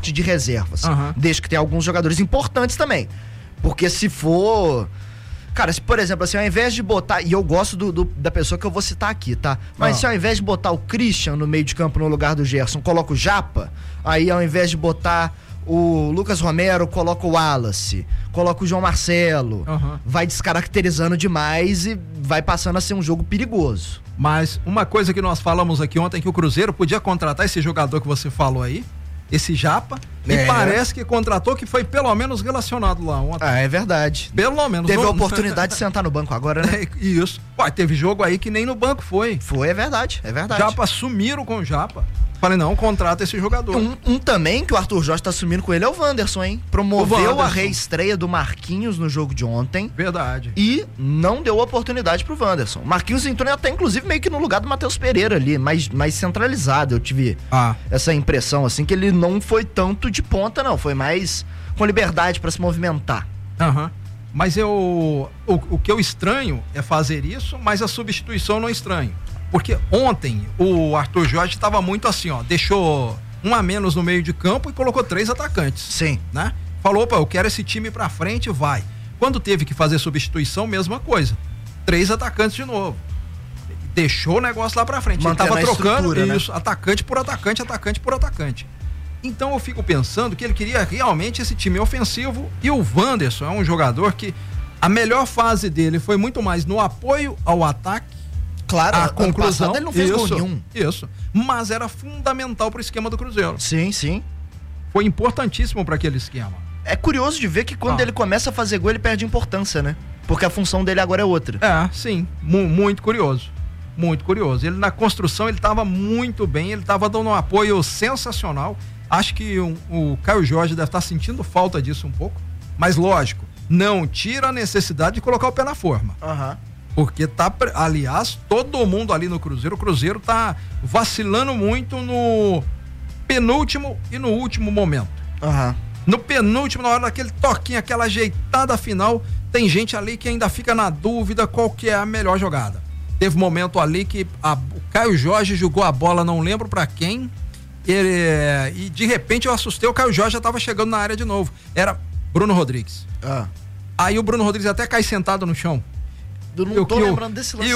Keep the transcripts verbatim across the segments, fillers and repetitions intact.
parte de reservas. Uhum. Desde que tenha alguns jogadores importantes também. Porque se for... Cara, se por exemplo, assim, ao invés de botar... E eu gosto do, do- da pessoa que eu vou citar aqui, tá? Mas Ah. se ao invés de botar o Christian no meio de campo no lugar do Gerson, coloca o Japa, aí ao invés de botar o Lucas Romero, coloca o Wallace, coloca o João Marcelo, Aham. vai descaracterizando demais e vai passando a ser um jogo perigoso. Mas uma coisa que nós falamos aqui ontem, que o Cruzeiro podia contratar esse jogador que você falou aí, esse Japa, É. e parece que contratou, que foi pelo menos relacionado lá ontem. Ah, é verdade. Pelo menos. Teve a Não- oportunidade de sentar no banco agora, né? É, Isso. Ué, teve jogo aí que nem no banco foi. Foi, é verdade, é verdade. Japa sumiram com o Japa. Falei, não, contrata esse jogador. Um, um também que o Arthur Jorge tá assumindo com ele é o Wanderson, hein? Promoveu O Wanderson. a reestreia do Marquinhos no jogo de ontem Verdade. e não deu oportunidade pro Wanderson. Marquinhos entrou até, inclusive, meio que no lugar do Matheus Pereira ali, mais, mais centralizado. Eu tive Ah, essa impressão, assim, que ele não foi tanto de ponta, não. Foi mais com liberdade pra se movimentar. aham. Mas eu. O, o que eu estranho é fazer isso, mas a substituição eu não estranho. Porque ontem o Arthur Jorge estava muito assim, ó. Deixou um a menos no meio de campo e colocou três atacantes. Sim. Né? Falou, opa, eu quero esse time pra frente, vai. Quando teve que fazer substituição, mesma coisa. Três atacantes de novo. Deixou o negócio lá pra frente. Mantendo Ele a tava trocando estrutura, né? isso, atacante por atacante, atacante por atacante. Então eu fico pensando que ele queria realmente esse time ofensivo, e o Wanderson é um jogador que a melhor fase dele foi muito mais no apoio ao ataque. Claro, A ano conclusão, passado ele não fez isso, gol nenhum. Isso. Mas era fundamental pro esquema do Cruzeiro. Sim, sim. Foi importantíssimo para aquele esquema. É curioso de ver que quando Ah. ele começa a fazer gol, ele perde importância, né? Porque a função dele agora é outra. É, sim, mu- muito curioso. Muito curioso. Ele na construção, ele estava muito bem, ele estava dando um apoio sensacional. Acho que um- o Caio Jorge deve estar sentindo falta disso um pouco, mas lógico, não tira a necessidade de colocar o pé na forma. Aham. Porque tá, pre- aliás, todo mundo ali no Cruzeiro, o Cruzeiro tá vacilando muito no penúltimo e no último momento. Aham. No penúltimo, na hora daquele toquinho, aquela ajeitada final, tem gente ali que ainda fica na dúvida qual que é a melhor jogada. Teve um momento ali que a- o Caio Jorge jogou a bola, não lembro pra quem, ele- e de repente eu assustei, o Caio Jorge já tava chegando na área de novo. Era Bruno Rodrigues. Ah. Aí o Bruno Rodrigues até cai sentado no chão. Eu não E o tô que o- lembrando desse lance,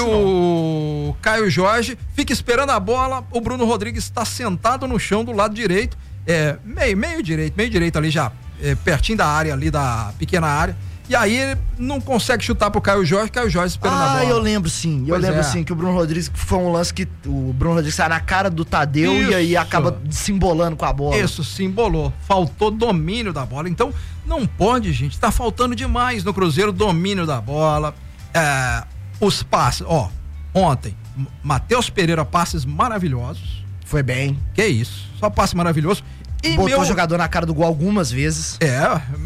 E não. o Caio Jorge fica esperando a bola, o Bruno Rodrigues está sentado no chão do lado direito, é, meio, meio direito, meio direito ali já, é, pertinho da área ali, da pequena área. E aí ele não consegue chutar pro Caio Jorge, Caio Jorge esperando a Ah, bola. eu lembro sim, eu Pois lembro é. sim que o Bruno Rodrigues foi um lance que o Bruno Rodrigues sai na cara do Tadeu e aí Isso. acaba se embolando com a bola. Isso, se embolou. Faltou domínio da bola. Então, não pode, gente. Tá faltando demais no Cruzeiro domínio da bola. É, os passes, ó, ontem, M- Matheus Pereira, passes maravilhosos. Foi bem. Que isso, só passe maravilhoso. E Botou meu... o jogador na cara do gol algumas vezes. É,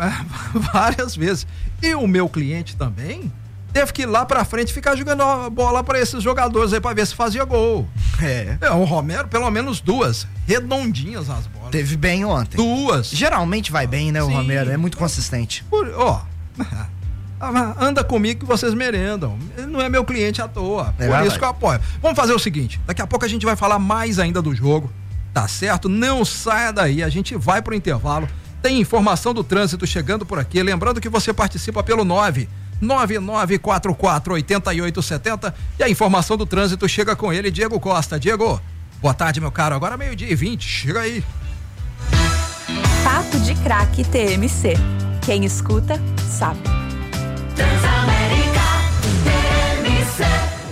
várias vezes. E o meu cliente também teve que ir lá pra frente ficar jogando a bola pra esses jogadores aí pra ver se fazia gol. É. É, o Romero, pelo menos duas, redondinhas as bolas. Teve bem ontem. Duas. Geralmente vai bem, né, o Sim. Romero? É muito consistente. Por- Ó, anda comigo que vocês merendam. Ele não é meu cliente à toa. É Por verdade. isso que eu apoio. Vamos fazer o seguinte: daqui a pouco a gente vai falar mais ainda do jogo. Tá certo? Não saia daí. A gente vai pro intervalo. Tem informação do trânsito chegando por aqui. Lembrando que você participa pelo nove nove nove quatro quatro oito oito sete zero e a informação do trânsito chega com ele, Diego Costa. Diego, boa tarde, meu caro. Agora meio-dia e vinte. Chega aí. Papo de Craque T M C. Quem escuta, sabe. Transamérica T M C.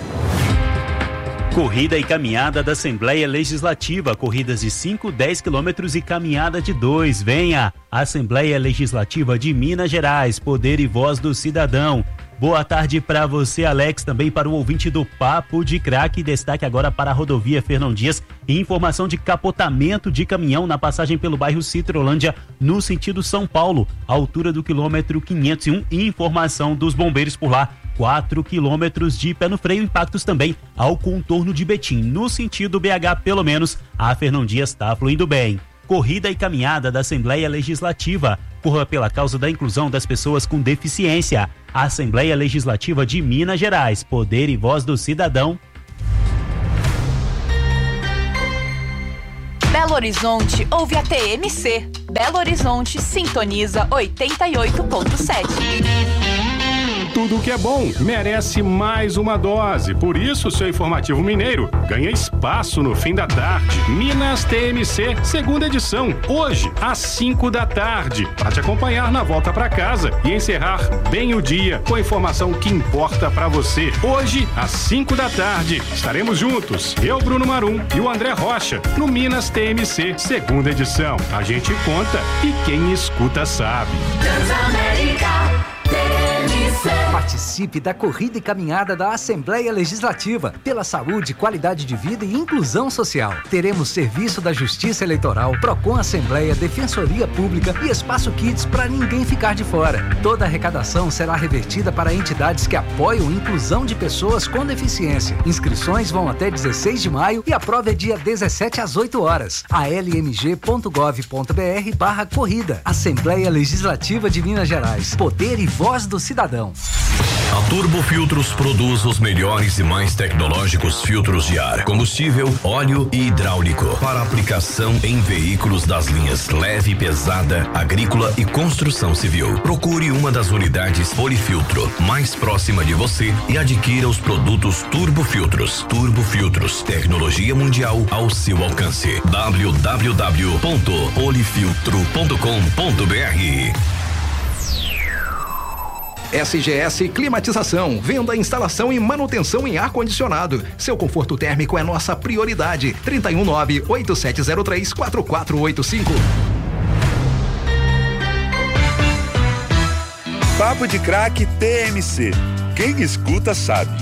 Corrida e caminhada da Assembleia Legislativa, corridas de cinco, dez quilômetros e caminhada de dois. Venha! Assembleia Legislativa de Minas Gerais, poder e voz do cidadão. Boa tarde para você, Alex, também para o ouvinte do Papo de Craque. Destaque agora para a rodovia Fernão Dias e informação de capotamento de caminhão na passagem pelo bairro Citrolândia, no sentido São Paulo, altura do quilômetro quinhentos e um, e informação dos bombeiros por lá. quatro quilômetros de pé no freio, impactos também ao contorno de Betim. No sentido B H, pelo menos, a Fernão Dias está fluindo bem. Corrida e caminhada da Assembleia Legislativa. Corra pela causa da inclusão das pessoas com deficiência. A Assembleia Legislativa de Minas Gerais, poder e voz do cidadão. Belo Belo Horizonte ouve a T M C. Belo Horizonte sintoniza oitenta e oito ponto sete. Tudo que é bom merece mais uma dose. Por isso, seu informativo mineiro ganha espaço no fim da tarde. Minas T M C, segunda edição, hoje, às cinco da tarde. Para te acompanhar na volta para casa e encerrar bem o dia com a informação que importa para você. Hoje, às cinco da tarde, estaremos juntos. Eu, Bruno Marum e o André Rocha, no Minas T M C, segunda edição. A gente conta e quem escuta sabe. Transamérica T M C. Participe da corrida e caminhada da Assembleia Legislativa pela saúde, qualidade de vida e inclusão social. Teremos serviço da Justiça Eleitoral, Procon Assembleia, Defensoria Pública e Espaço Kids para ninguém ficar de fora. Toda a arrecadação será revertida para entidades que apoiam a inclusão de pessoas com deficiência. Inscrições vão até dezesseis de maio e a prova é dia dezessete às oito horas. a l m g ponto gov ponto b r barra corrida. Assembleia Legislativa de Minas Gerais. Poder e voz do cidadão. A Turbo Filtros produz os melhores e mais tecnológicos filtros de ar, combustível, óleo e hidráulico para aplicação em veículos das linhas leve, pesada, agrícola e construção civil. Procure uma das unidades Polifiltro mais próxima de você e adquira os produtos Turbo Filtros. Turbo Filtros, tecnologia mundial ao seu alcance. w w w ponto polifiltro ponto com ponto b r. S G S Climatização, venda, instalação e manutenção em ar-condicionado. Seu conforto térmico é nossa prioridade. trinta e um nove, oito sete zero três, quatro quatro oito cinco. Papo de Craque T M C. Quem escuta sabe.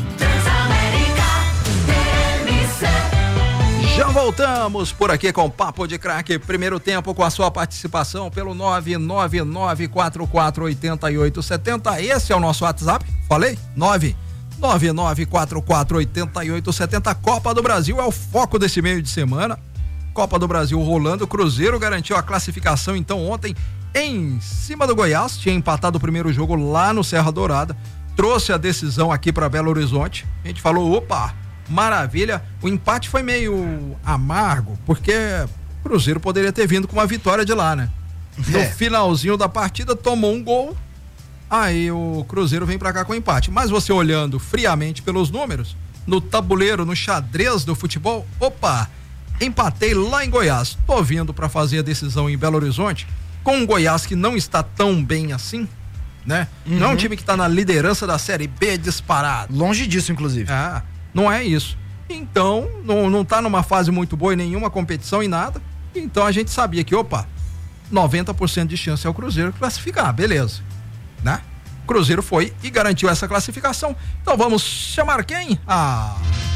Já voltamos por aqui com o Papo de Craque, primeiro tempo com a sua participação pelo nove nove nove quatro quatro oito oito sete zero. Esse é o nosso WhatsApp, falei? nove nove nove quatro quatro oito oito sete zero. Copa do Brasil é o foco desse meio de semana. Copa do Brasil rolando, o Cruzeiro garantiu a classificação então ontem em cima do Goiás, tinha empatado o primeiro jogo lá no Serra Dourada, trouxe a decisão aqui para Belo Horizonte. A gente falou, opa, maravilha. O empate foi meio amargo, porque o Cruzeiro poderia ter vindo com uma vitória de lá, né? No é. finalzinho da partida tomou um gol, aí o Cruzeiro vem pra cá com empate. Mas você olhando friamente pelos números, no tabuleiro, no xadrez do futebol, opa, empatei lá em Goiás, tô vindo pra fazer a decisão em Belo Horizonte, com um Goiás que não está tão bem assim, né? Uhum. Não é um time que tá na liderança da Série B disparado. Longe disso, inclusive. Ah, não é isso. Então, não, não tá numa fase muito boa em nenhuma competição e nada. Então a gente sabia que, opa, noventa por cento de chance é o Cruzeiro classificar, beleza, né? O Cruzeiro foi e garantiu essa classificação. Então vamos chamar quem? A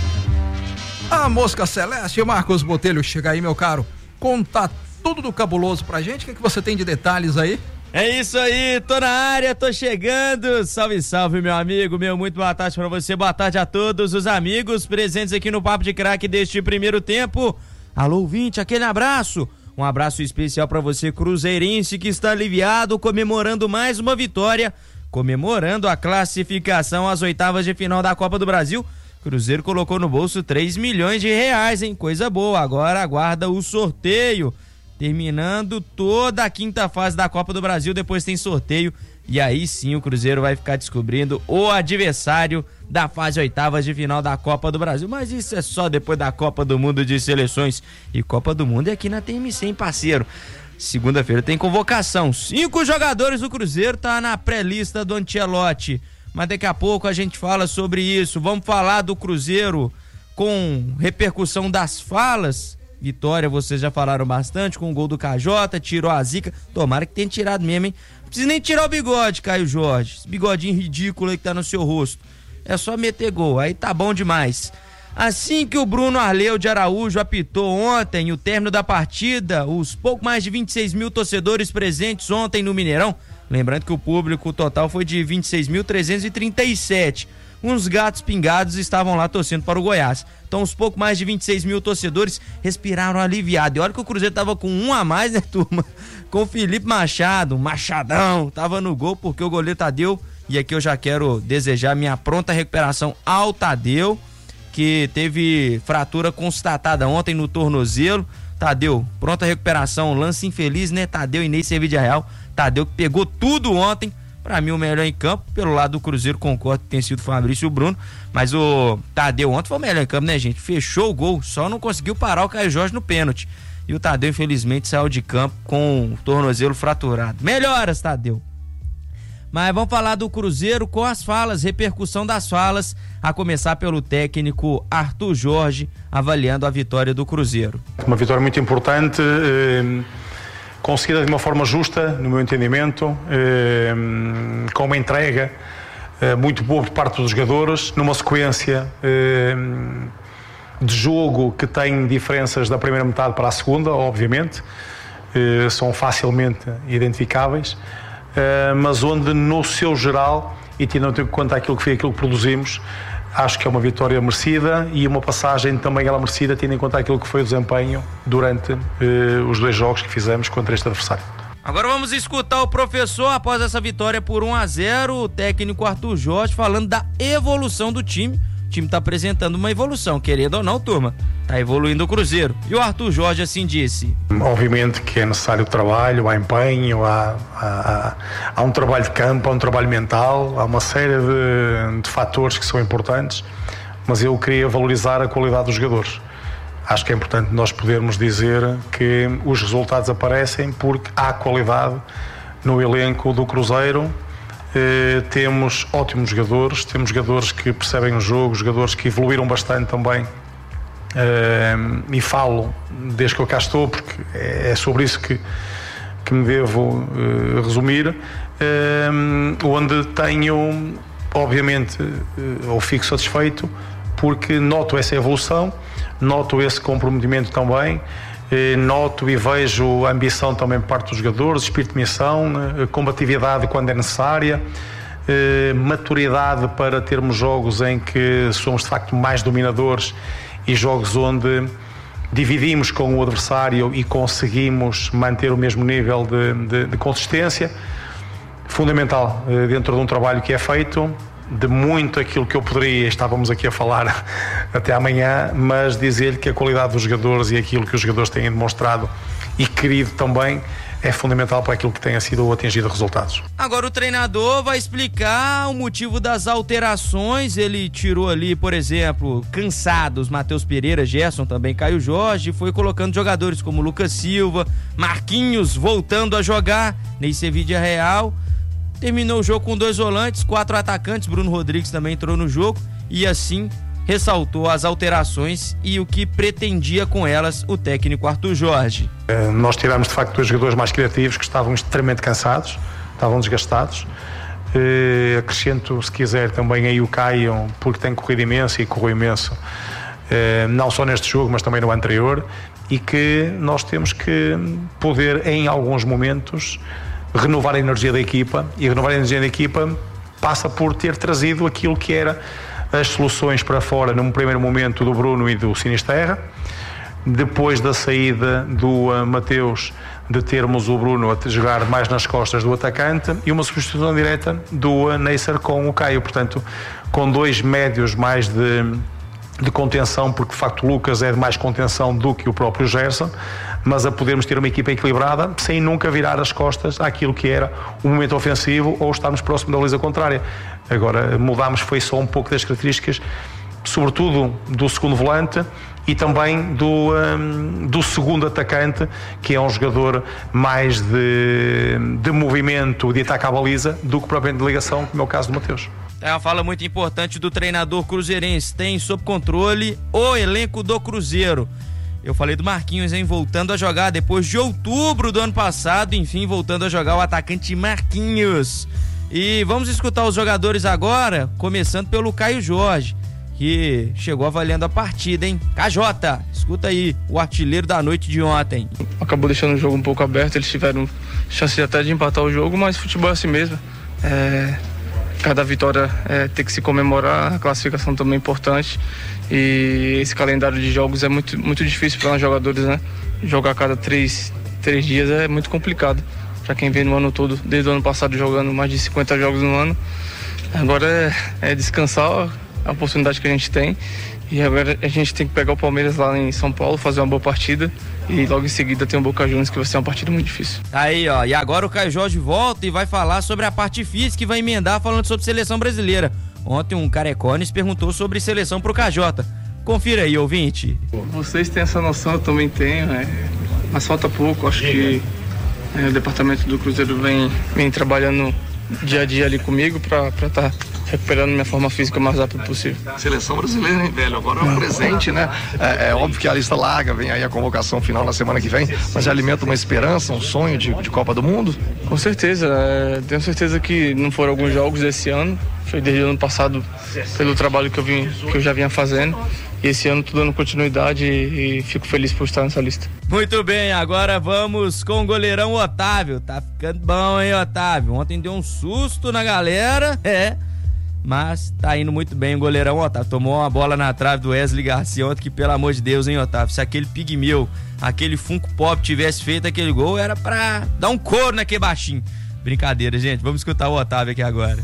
a Mosca Celeste. Marcos Botelho, chega aí, meu caro, conta tudo do cabuloso pra gente. O que, é que você tem de detalhes aí? É isso aí, tô na área, tô chegando. Salve, salve, meu amigo, meu, muito boa tarde pra você, boa tarde a todos os amigos presentes aqui no Papo de Craque deste primeiro tempo. Alô, ouvinte, aquele abraço. Um abraço especial pra você, cruzeirense, que está aliviado, comemorando mais uma vitória, comemorando a classificação às oitavas de final da Copa do Brasil. Cruzeiro colocou no bolso três milhões de reais, hein? Coisa boa, agora aguarda o sorteio. Terminando toda a quinta fase da Copa do Brasil, depois tem sorteio e aí sim o Cruzeiro vai ficar descobrindo o adversário da fase oitavas de final da Copa do Brasil. Mas isso é só depois da Copa do Mundo de Seleções. E Copa do Mundo é aqui na T M C, hein, parceiro? Segunda-feira tem convocação. Cinco jogadores do Cruzeiro tá na pré-lista do Ancelotti. Mas daqui a pouco a gente fala sobre isso. Vamos falar do Cruzeiro com repercussão das falas. Vitória, vocês já falaram bastante, com o gol do K J, tirou a zica. Tomara que tenha tirado mesmo, hein? Não precisa nem tirar o bigode, Caio Jorge. Esse bigodinho ridículo aí que tá no seu rosto. É só meter gol, aí tá bom demais. Assim que o Bruno Arleu de Araújo apitou ontem o término da partida, os pouco mais de vinte e seis mil torcedores presentes ontem no Mineirão, lembrando que o público total foi de vinte e seis mil trezentos e trinta e sete. Uns gatos pingados estavam lá torcendo para o Goiás. Então, os pouco mais de vinte e seis mil torcedores respiraram aliviado. E olha que o Cruzeiro tava com um a mais, né, turma? Com o Felipe Machado, Machadão, tava no gol porque o goleiro Tadeu, e aqui eu já quero desejar minha pronta recuperação ao Tadeu, que teve fratura constatada ontem no tornozelo, Tadeu, pronta recuperação, lance infeliz, né? Tadeu e Ney Servide Real. Tadeu que pegou tudo ontem. Pra mim, o melhor em campo. Pelo lado do Cruzeiro, concordo que tem sido o Fabrício e o Bruno. Mas o Tadeu ontem foi o melhor em campo, né, gente? Fechou o gol, só não conseguiu parar o Caio Jorge no pênalti. E o Tadeu, infelizmente, saiu de campo com o tornozelo fraturado. Melhoras, Tadeu. Mas vamos falar do Cruzeiro com as falas, repercussão das falas, a começar pelo técnico Arthur Jorge, avaliando a vitória do Cruzeiro. Uma vitória muito importante, eh, conseguida de uma forma justa, no meu entendimento, eh, com uma entrega eh, muito boa por parte dos jogadores, numa sequência eh, de jogo que tem diferenças da primeira metade para a segunda, obviamente, eh, são facilmente identificáveis, eh, mas onde no seu geral, e tendo em conta aquilo que foi aquilo que produzimos, acho que é uma vitória merecida e uma passagem também ela merecida, tendo em conta aquilo que foi o desempenho durante eh, os dois jogos que fizemos contra este adversário. Agora vamos escutar o professor após essa vitória por um a zero, o técnico Arthur Jorge falando da evolução do time. O time está apresentando uma evolução, querendo ou não, turma. Está evoluindo o Cruzeiro. E o Arthur Jorge assim disse. Obviamente que é necessário trabalho, há empenho, há, há, há um trabalho de campo, há um trabalho mental, há uma série de, de fatores que são importantes, mas eu queria valorizar a qualidade dos jogadores. Acho que é importante nós podermos dizer que os resultados aparecem porque há qualidade no elenco do Cruzeiro. Eh, temos ótimos jogadores, temos jogadores que percebem o jogo, jogadores que evoluíram bastante também. Uh, e falo desde que eu cá estou porque é sobre isso que, que me devo uh, resumir, uh, onde tenho obviamente uh, ou fico satisfeito porque noto essa evolução, noto esse comprometimento também, uh, noto e vejo a ambição também por parte dos jogadores, espírito de missão, uh, combatividade quando é necessária, uh, maturidade para termos jogos em que somos de facto mais dominadores e jogos onde dividimos com o adversário e conseguimos manter o mesmo nível de, de, de consistência. Fundamental dentro de um trabalho que é feito, de muito aquilo que eu poderia, estávamos aqui a falar até amanhã, mas dizer-lhe que a qualidade dos jogadores e aquilo que os jogadores têm demonstrado e querido também é fundamental para aquilo que tenha sido atingido resultados. Agora o treinador vai explicar o motivo das alterações. Ele tirou ali, por exemplo, cansados Matheus Pereira, Gerson, também Caio Jorge, e foi colocando jogadores como Lucas Silva, Marquinhos voltando a jogar, Ney Servide Real. Terminou o jogo com dois volantes, quatro atacantes, Bruno Rodrigues também entrou no jogo e assim ressaltou as alterações e o que pretendia com elas o técnico Arthur Jorge. Nós tivemos de facto dois jogadores mais criativos que estavam extremamente cansados, estavam desgastados. Uh, acrescento, se quiser, também aí o Caio, porque tem corrido imenso e correu imenso, uh, não só neste jogo, mas também no anterior, e que nós temos que poder, em alguns momentos, renovar a energia da equipa, e renovar a energia da equipa passa por ter trazido aquilo que era as soluções para fora num primeiro momento do Bruno e do Sinisterra, depois da saída do uh, Mateus, de termos o Bruno a jogar mais nas costas do atacante e uma substituição direta do uh, Neisser com o Caio, portanto com dois médios mais de, de contenção, porque de facto o Lucas é de mais contenção do que o próprio Gerson, mas a podermos ter uma equipa equilibrada sem nunca virar as costas àquilo que era o momento ofensivo ou estarmos próximo da baliza contrária. Agora mudámos foi só um pouco das características, sobretudo do segundo volante e também do, um, do segundo atacante, que é um jogador mais de, de movimento, de ataque à baliza, do que propriamente de ligação, como é o caso do Mateus. É uma fala muito importante do treinador cruzeirense, tem sob controle o elenco do Cruzeiro. Eu falei do Marquinhos, hein, voltando a jogar depois de outubro do ano passado, enfim, voltando a jogar o atacante Marquinhos. E vamos escutar os jogadores agora, começando pelo Caio Jorge, que chegou avaliando a partida, hein? K J, escuta aí, o artilheiro da noite de ontem. Acabou deixando o jogo um pouco aberto, eles tiveram chance de até de empatar o jogo, mas futebol é assim mesmo. É, cada vitória é, tem que se comemorar, a classificação também é importante. E esse calendário de jogos é muito, muito difícil para os jogadores, né? Jogar a cada três, três dias é muito complicado. Para quem vem no ano todo, desde o ano passado jogando mais de cinquenta jogos no ano. Agora é, é descansar a oportunidade que a gente tem. E agora a gente tem que pegar o Palmeiras lá em São Paulo, fazer uma boa partida e logo em seguida tem o Boca Juniors, que vai ser uma partida muito difícil. Aí, ó, e agora o Caio Jorge volta e vai falar sobre a parte física e vai emendar falando sobre seleção brasileira. Ontem um Carecones perguntou sobre seleção pro K J. Confira aí, ouvinte. Vocês têm essa noção, eu também tenho, né? Mas falta pouco, acho que é, o departamento do Cruzeiro vem, vem trabalhando dia a dia ali comigo para estar tá recuperando minha forma física o mais rápido possível. Seleção brasileira, hein, velho? Agora é um presente, né? É, é óbvio que a lista larga, vem aí a convocação final na semana que vem, mas já alimenta uma esperança, um sonho de, de Copa do Mundo? Com certeza, é, tenho certeza que não foram alguns jogos desse ano, foi desde o ano passado pelo trabalho que eu, vim, que eu já vinha fazendo. E esse ano tô dando continuidade e, e fico feliz por estar nessa lista. Muito bem, agora vamos com o goleirão Otávio. Tá ficando bom, hein, Otávio? Ontem deu um susto na galera, é. Mas tá indo muito bem o goleirão Otávio. Tomou uma bola na trave do Wesley Garcia ontem, que pelo amor de Deus, hein, Otávio? Se aquele pigmeu, aquele Funko Pop tivesse feito aquele gol, era pra dar um couro naquele baixinho. Brincadeira, gente. Vamos escutar o Otávio aqui agora.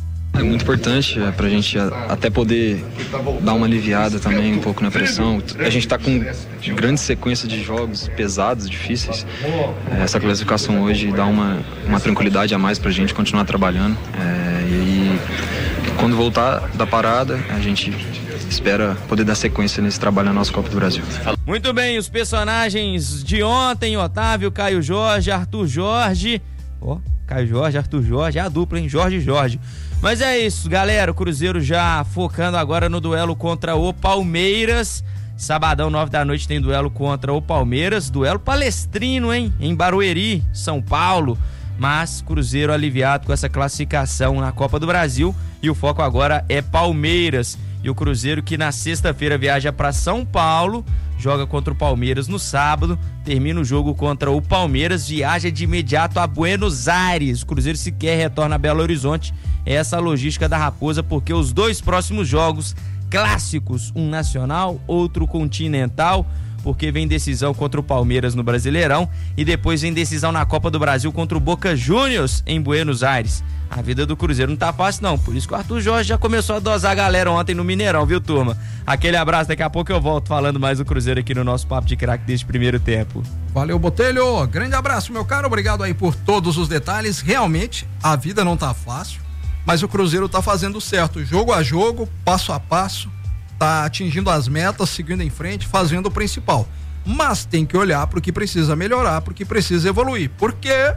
É muito importante é, pra gente até poder dar uma aliviada também um pouco na pressão. A gente tá com grande sequência de jogos pesados, difíceis. É, essa classificação hoje dá uma, uma tranquilidade a mais pra gente continuar trabalhando. É, e aí, quando voltar da parada, a gente espera poder dar sequência nesse trabalho na nossa Copa do Brasil. Muito bem, os personagens de ontem, Otávio, Caio Jorge, Arthur Jorge. Ó, oh, Caio Jorge, Arthur Jorge, é a dupla, hein? Jorge e Jorge. Mas é isso, galera, o Cruzeiro já focando agora no duelo contra o Palmeiras. Sabadão, nove da noite, tem duelo contra o Palmeiras, duelo palestrino, hein? Em Barueri, São Paulo. Mas Cruzeiro aliviado com essa classificação na Copa do Brasil e o foco agora é Palmeiras. E o Cruzeiro que na sexta-feira viaja para São Paulo, joga contra o Palmeiras no sábado, termina o jogo contra o Palmeiras, viaja de imediato a Buenos Aires. O Cruzeiro sequer retorna a Belo Horizonte. Essa logística da Raposa, porque os dois próximos jogos clássicos, um nacional, outro continental, porque vem decisão contra o Palmeiras no Brasileirão e depois vem decisão na Copa do Brasil contra o Boca Juniors em Buenos Aires. A vida do Cruzeiro não tá fácil não, por isso que o Arthur Jorge já começou a dosar a galera ontem no Mineirão, viu, turma? Aquele abraço, daqui a pouco eu volto falando mais do Cruzeiro aqui no nosso Papo de Craque deste primeiro tempo. Valeu, Botelho, grande abraço, meu caro, obrigado aí por todos os detalhes. Realmente, a vida não tá fácil, mas o Cruzeiro tá fazendo certo, jogo a jogo, passo a passo, tá atingindo as metas, seguindo em frente, fazendo o principal. Mas tem que olhar pro que precisa melhorar, pro que precisa evoluir, porque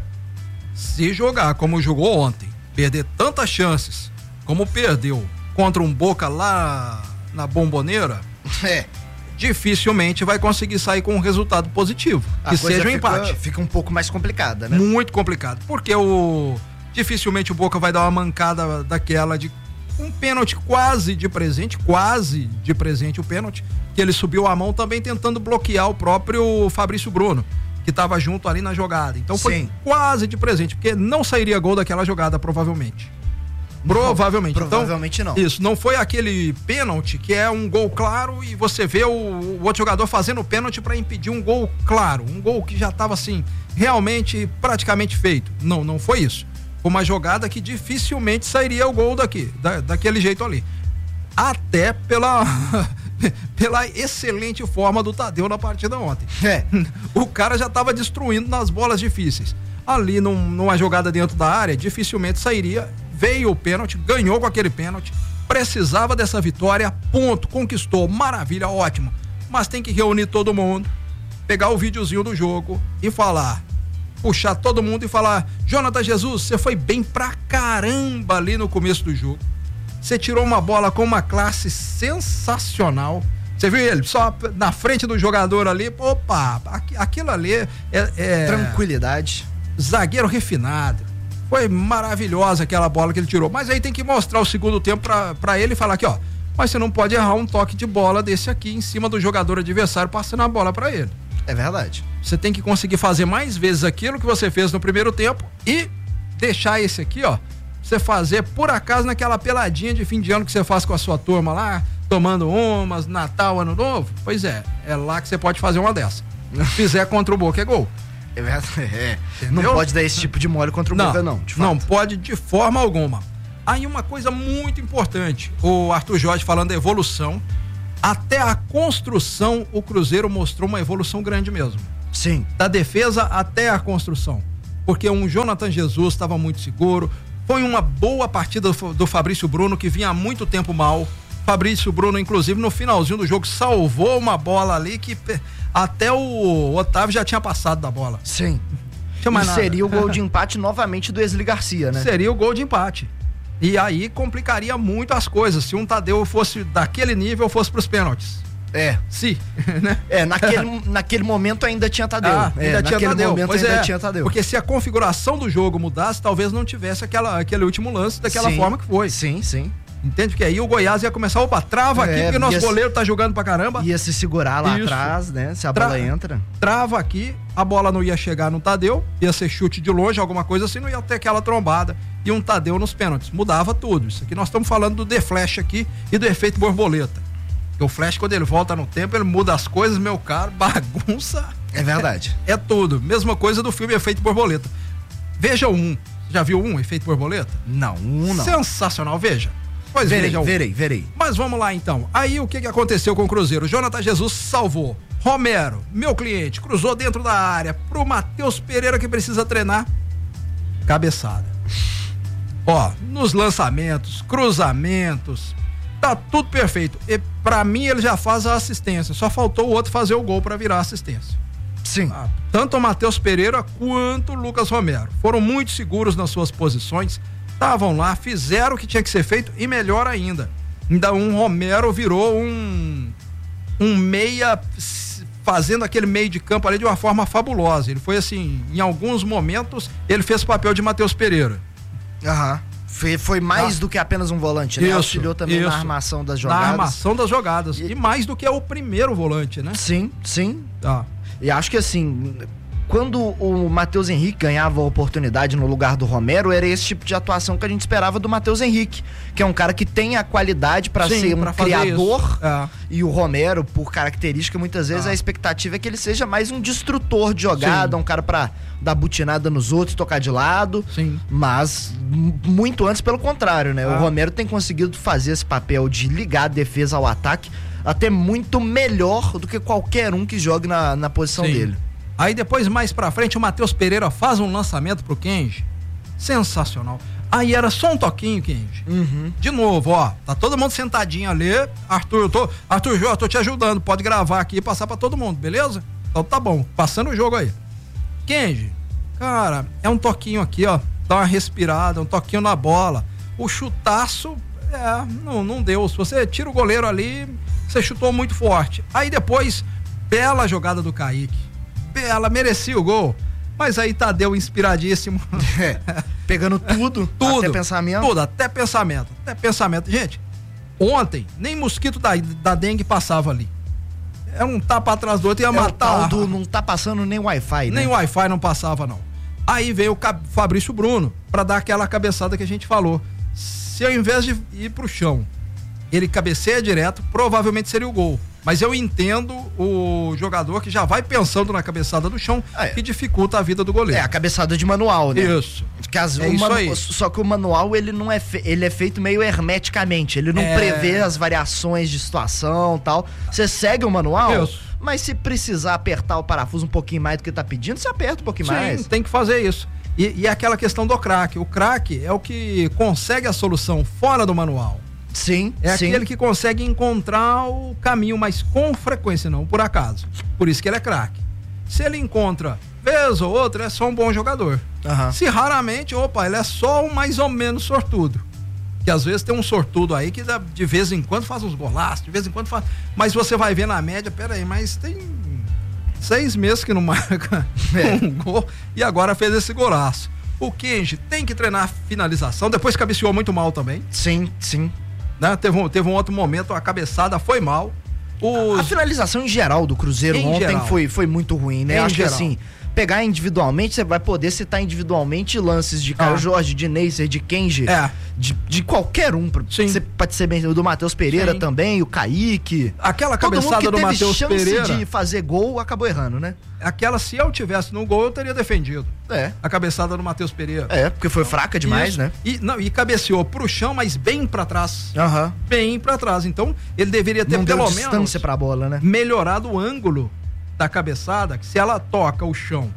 se jogar como jogou ontem, perder tantas chances como perdeu contra um Boca lá na Bomboneira, é. dificilmente vai conseguir sair com um resultado positivo, a que coisa seja um fica, empate. Fica um pouco mais complicada, né? Muito complicado, porque o dificilmente o Boca vai dar uma mancada daquela de um pênalti quase de presente, quase de presente o pênalti, que ele subiu a mão também tentando bloquear o próprio Fabrício Bruno, que estava junto ali na jogada. Então foi Sim. quase de presente, porque não sairia gol daquela jogada, provavelmente. Provavelmente. Não, provavelmente então, não. Isso, não foi aquele pênalti que é um gol claro e você vê o, o outro jogador fazendo o pênalti para impedir um gol claro, um gol que já estava assim, realmente praticamente feito. Não, não foi isso. Foi uma jogada que dificilmente sairia o gol daqui, da, daquele jeito ali. Até pela pela excelente forma do Tadeu na partida ontem. É. O cara já estava destruindo nas bolas difíceis. Ali num, numa jogada dentro da área, dificilmente sairia. Veio o pênalti, ganhou com aquele pênalti, precisava dessa vitória, ponto, conquistou, maravilha, ótimo. Mas tem que reunir todo mundo, pegar o videozinho do jogo e falar, puxar todo mundo e falar, Jonathan Jesus, você foi bem pra caramba ali no começo do jogo. Você tirou uma bola com uma classe sensacional. Você viu ele só na frente do jogador ali, opa, aquilo ali é, é tranquilidade. Zagueiro refinado. Foi maravilhosa aquela bola que ele tirou. Mas aí tem que mostrar o segundo tempo pra, pra ele e falar aqui, ó. Mas você não pode errar um toque de bola desse aqui em cima do jogador adversário passando a bola pra ele. É verdade. Você tem que conseguir fazer mais vezes aquilo que você fez no primeiro tempo e deixar esse aqui, ó. Você fazer por acaso naquela peladinha de fim de ano que você faz com a sua turma lá, tomando umas, Natal, Ano Novo. Pois é, é lá que você pode fazer uma dessa. Se fizer contra o Boca é gol. É verdade. É. Não pode dar esse tipo de mole contra o Boca, não. De não pode de forma alguma. Aí uma coisa muito importante, o Arthur Jorge falando da evolução, até a construção o Cruzeiro mostrou uma evolução grande mesmo. Sim. Da defesa até a construção. Porque um Jonathan Jesus estava muito seguro. Foi uma boa partida do Fabrício Bruno, que vinha há muito tempo mal. Fabrício Bruno, inclusive, no finalzinho do jogo, salvou uma bola ali que até o Otávio já tinha passado da bola. Sim. E nada. Seria o gol de empate novamente do Wesley Garcia, né? Seria o gol de empate. E aí complicaria muito as coisas se um Tadeu fosse daquele nível, fosse pros pênaltis. É. Sim, né? É, naquele, naquele momento ainda tinha Tadeu. Ah, ainda é, tinha naquele Tadeu. momento Pois ainda é, tinha Tadeu. Porque se a configuração do jogo mudasse, talvez não tivesse aquela, aquele último lance daquela sim, forma que foi. Sim, sim. Entende? Porque aí o Goiás ia começar, opa, trava É, aqui, porque nosso ia se- goleiro tá jogando pra caramba. Ia se segurar lá Isso. atrás, né? Se a Tra- bola entra. Trava aqui, a bola não ia chegar no Tadeu, ia ser chute de longe, alguma coisa assim, não ia ter aquela trombada. E um Tadeu nos pênaltis. Mudava tudo. Isso aqui nós estamos falando do The Flash aqui e do efeito borboleta. Porque o Flash, quando ele volta no tempo, ele muda as coisas, meu caro, bagunça. É verdade. É tudo. Mesma coisa do filme Efeito Borboleta. Veja um. Já viu um, Efeito Borboleta? Não, um não. Sensacional, veja. Pois verei, veja um. verei, verei. Mas vamos lá então. Aí o que, que aconteceu com o Cruzeiro? Jonathan Jesus salvou. Romero, meu cliente, cruzou dentro da área pro Matheus Pereira, que precisa treinar. Cabeçada. Ó, nos lançamentos, cruzamentos, tá tudo perfeito. E pra mim ele já faz a assistência. Só faltou o outro fazer o gol pra virar assistência. Sim. Ah, tanto o Matheus Pereira quanto o Lucas Romero foram muito seguros nas suas posições. Estavam lá, fizeram o que tinha que ser feito e melhor ainda. Ainda um Romero virou um um meia fazendo aquele meio de campo ali de uma forma fabulosa. Ele foi assim, em alguns momentos ele fez o papel de Matheus Pereira. Aham. Foi, foi mais Ah. do que apenas um volante, né? Isso, Auxiliou também isso. na armação das jogadas. Na armação das jogadas. E, mais do que é o primeiro volante, né? Sim, sim. Tá. E acho que assim, quando o Matheus Henrique ganhava a oportunidade no lugar do Romero, era esse tipo de atuação que a gente esperava do Matheus Henrique, que é um cara que tem a qualidade para Sim, ser um pra fazer criador. isso. É. E o Romero, por característica, muitas vezes Ah. a expectativa é que ele seja mais um destrutor de jogada, Sim. um cara para dar butinada nos outros, tocar de lado. Sim. Mas m- muito antes pelo contrário, né? Ah. O Romero tem conseguido fazer esse papel de ligar a defesa ao ataque até muito melhor do que qualquer um que jogue na, na posição Sim. dele. Aí depois, mais pra frente, o Matheus Pereira faz um lançamento pro Kenji. Sensacional. Aí era só um toquinho, Kenji. Uhum. De novo, ó. Tá todo mundo sentadinho ali. Arthur, eu tô. Arthur, Jô, eu tô te ajudando. Pode gravar aqui e passar pra todo mundo, beleza? Então tá bom. Passando o jogo aí. Kenji, cara, é um toquinho aqui, ó. Dá uma respirada, um toquinho na bola. O chutaço, é, não, não deu. Se você tira o goleiro ali, você chutou muito forte. Aí depois, bela jogada do Kaique. Bela, merecia o gol. Mas aí Tadeu inspiradíssimo. É, pegando tudo, tudo, até pensamento. Tudo, até pensamento. Até pensamento. Gente, ontem, nem mosquito da, da dengue passava ali. É um tapa atrás do outro e ia É o matar. tal do não tá passando nem Wi-Fi, né? Nem Wi-Fi não passava, não. Aí veio o Cab- Fabrício Bruno pra dar aquela cabeçada que a gente falou. Se ao invés de ir pro chão, ele cabeceia direto, provavelmente seria o gol. Mas eu entendo o jogador que já vai pensando na cabeçada do chão, Ah, é. que dificulta a vida do goleiro. É, a cabeçada de manual, né? Isso. Que as- É o isso manu- aí. Só que o manual, ele não é, fe- ele é feito meio hermeticamente, ele não É. prevê as variações de situação e tal. Você segue o manual, Isso. mas se precisar apertar o parafuso um pouquinho mais do que tá pedindo, você aperta um pouquinho Sim, mais. tem que fazer isso. E, e é aquela questão do craque. O craque é o que consegue a solução fora do manual. Sim, É sim. aquele que consegue encontrar o caminho, mas com frequência, não por acaso. Por isso que ele é craque. Se ele encontra vez ou outra, é só um bom jogador. Aham. Se raramente, opa, ele é só um mais ou menos sortudo. Que às vezes tem um sortudo aí que dá- de vez em quando faz uns golaços, de vez em quando faz. Mas você vai ver na média, peraí, mas tem seis meses que não marca É. um gol e agora fez esse golaço. O Kenji tem que treinar finalização, depois cabeceou muito mal também. Sim, sim. Né? Teve, um, teve um outro momento, a cabeçada foi mal. Os... A finalização em geral do Cruzeiro Em ontem geral. foi, foi muito ruim, né? Em Acho geral. que assim, pegar individualmente, você vai poder citar individualmente lances de Caio Ah. Jorge, de Neisser, de Kenji, É. de, de qualquer um. pra- Sim. Você pode ser bem, o do Matheus Pereira Sim. também, o Kaique. Aquela Todo mundo cabeçada que do teve Matheus chance Pereira, de fazer gol, acabou errando, né? aquela, se eu tivesse no gol, eu teria defendido. É. A cabeçada do Matheus Pereira. É, porque foi fraca demais, Isso. né? E, não, e cabeceou pro chão, mas bem pra trás. Aham. Bem pra trás. Então, ele deveria ter Não deu pelo distância menos pra bola, né? melhorado o ângulo da cabeçada, que se ela toca o chão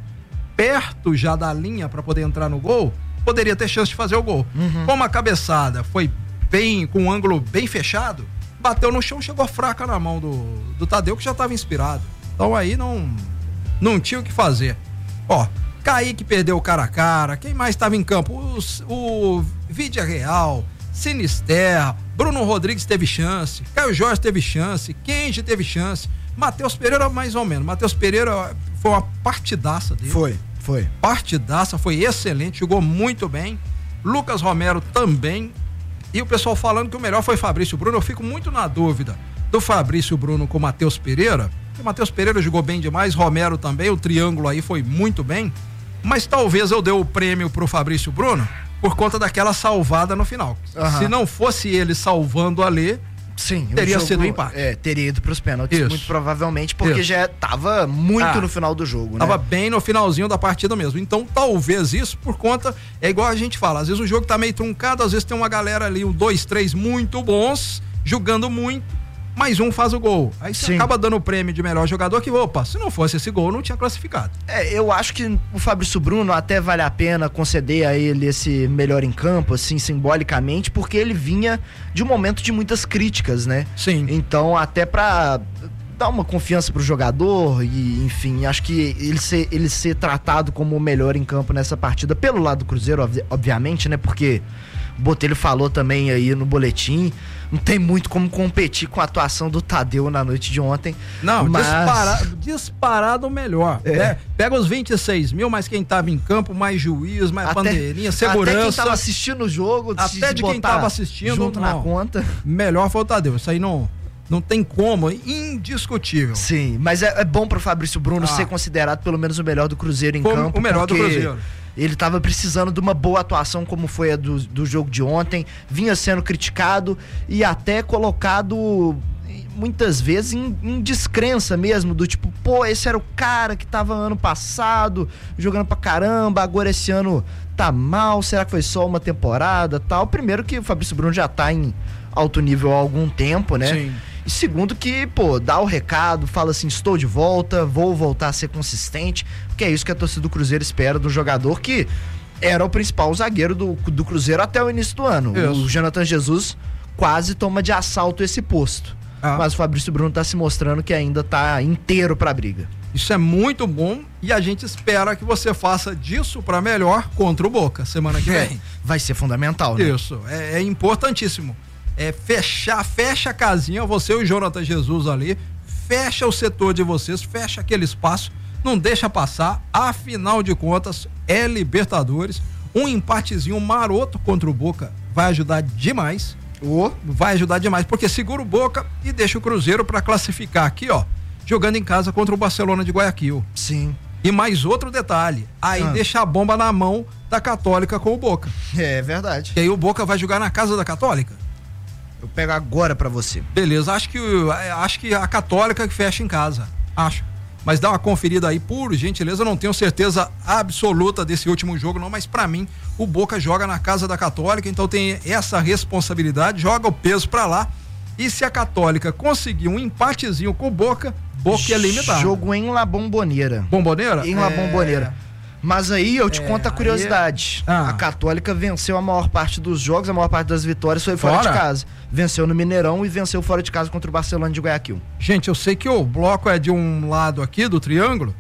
perto já da linha para poder entrar no gol, poderia ter chance de fazer o gol. Uhum. Como a cabeçada foi bem, com um ângulo bem fechado, bateu no chão, chegou fraca na mão do, do Tadeu, que já estava inspirado. Então aí não, não tinha o que fazer. Ó, Kaique perdeu o cara a cara, quem mais estava em campo? Os, o Vídea Real, Sinister, Bruno Rodrigues teve chance, Caio Jorge teve chance, Kenji teve chance, Matheus Pereira mais ou menos. Matheus Pereira foi uma partidaça dele. Foi, foi. Partidaça, foi excelente, jogou muito bem. Lucas Romero também. E o pessoal falando que o melhor foi Fabrício Bruno. Eu fico muito na dúvida do Fabrício Bruno com o Matheus Pereira. O Matheus Pereira jogou bem demais, Romero também, o triângulo aí foi muito bem. Mas talvez eu dê o prêmio pro Fabrício Bruno por conta daquela salvada no final. Uhum. Se não fosse ele salvando ali, sim, teria jogo, sido um empate. É, teria ido pros pênaltis, Isso. muito provavelmente, porque Isso. já tava muito Ah, no final do jogo, né? Tava bem no finalzinho da partida mesmo. Então, talvez isso por conta, é igual a gente fala, às vezes o jogo tá meio truncado, às vezes tem uma galera ali, um, dois, três muito bons, jogando muito, mais um faz o gol. Aí você Sim. acaba dando o prêmio de melhor jogador que, opa, se não fosse esse gol, não tinha classificado. É, eu acho que o Fabrício Bruno até vale a pena conceder a ele esse melhor em campo, assim, simbolicamente, porque ele vinha de um momento de muitas críticas, né? Sim. Então, até pra dar uma confiança pro jogador e, enfim, acho que ele ser, ele ser tratado como o melhor em campo nessa partida, pelo lado do Cruzeiro, ob- obviamente, né? Porque o Botelho falou também aí no boletim, não tem muito como competir com a atuação do Tadeu na noite de ontem. Não, mas... disparado, disparado o melhor. É. Né? Pega os vinte e seis mil, mais quem tava em campo, mais juiz, mais bandeirinha, segurança. Até quem tava assistindo o jogo, até de quem tava assistindo, junto não, na conta. Melhor foi o Tadeu. Isso aí não, não tem como, indiscutível. Sim, mas é, é bom pro Fabrício Bruno Ah. ser considerado pelo menos o melhor do Cruzeiro em Foi campo. o melhor do porque Cruzeiro. Ele tava precisando de uma boa atuação como foi a do, do jogo de ontem, vinha sendo criticado e até colocado muitas vezes em, em descrença mesmo, do tipo, pô, esse era o cara que tava ano passado jogando pra caramba, agora esse ano tá mal, será que foi só uma temporada, tal? Primeiro que o Fabrício Bruno já tá em alto nível há algum tempo, né? Sim. E segundo que, pô, dá o recado, fala assim, estou de volta, vou voltar a ser consistente, porque é isso que a torcida do Cruzeiro espera do jogador que era o principal zagueiro do, do Cruzeiro até o início do ano. Isso. O Jonathan Jesus quase toma de assalto esse posto. Ah. Mas o Fabrício Bruno tá se mostrando que ainda tá inteiro pra briga. Isso é muito bom e a gente espera que você faça disso pra melhor contra o Boca semana que vem. Vai ser fundamental, né? Isso, é, é importantíssimo. É fechar, fecha a casinha, você e o Jonathan Jesus ali, fecha o setor de vocês, fecha aquele espaço, não deixa passar, afinal de contas, é Libertadores, um empatezinho maroto contra o Boca vai ajudar demais, oh. vai ajudar demais, porque segura o Boca e deixa o Cruzeiro pra classificar aqui, ó, jogando em casa contra o Barcelona de Guayaquil. Sim. E mais outro detalhe, aí Ah. deixa a bomba na mão da Católica com o Boca. É verdade. E aí o Boca vai jogar na casa da Católica. Eu pego agora pra você. Beleza, acho que, acho que a Católica que fecha em casa, acho. Mas dá uma conferida aí, por gentileza, eu não tenho certeza absoluta desse último jogo não, mas pra mim o Boca joga na casa da Católica, então tem essa responsabilidade, joga o peso pra lá, e se a Católica conseguir um empatezinho com o Boca, Boca é limitado. Jogo em La Bombonera. Bomboneira? Em La É... Bombonera. Mas aí eu te É, conto a curiosidade. aí é- Ah. A Católica venceu a maior parte dos jogos, a maior parte das vitórias foi fora, Fora? de casa. Venceu no Mineirão e venceu fora de casa contra o Barcelona de Guayaquil. Gente, eu sei que o bloco é de um lado aqui do triângulo,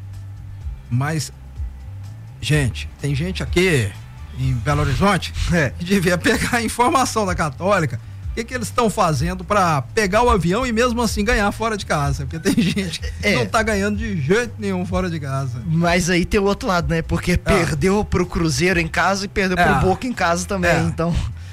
mas, gente, tem gente aqui em Belo Horizonte É. que devia pegar a informação da Católica. O que, que eles estão fazendo pra pegar o avião e mesmo assim ganhar fora de casa? Porque tem gente que É. não tá ganhando de jeito nenhum fora de casa. Mas aí tem o outro lado, né? Porque perdeu pro Cruzeiro em casa e perdeu É. pro Boca em casa também, É. então...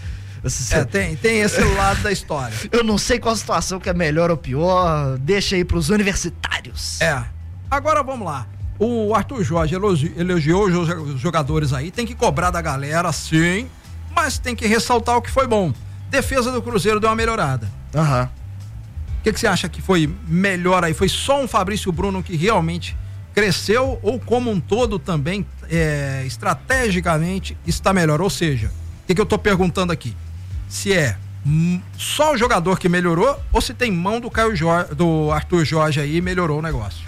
É, tem, tem esse lado da história. Eu não sei qual situação que é melhor ou pior, deixa aí pros universitários. É. Agora vamos lá. O Arthur Jorge elogi- elogiou os jo- os jogadores aí, tem que cobrar da galera, sim, mas tem que ressaltar o que foi bom. Defesa do Cruzeiro deu uma melhorada. Aham. O que, que você acha que foi melhor aí? Foi só um Fabrício Bruno que realmente cresceu ou como um todo também, é, estrategicamente, está melhor? Ou seja, o que, que eu tô perguntando aqui? Se é hum, só o jogador que melhorou ou se tem mão do Caio Jorge, do Arthur Jorge aí e melhorou o negócio?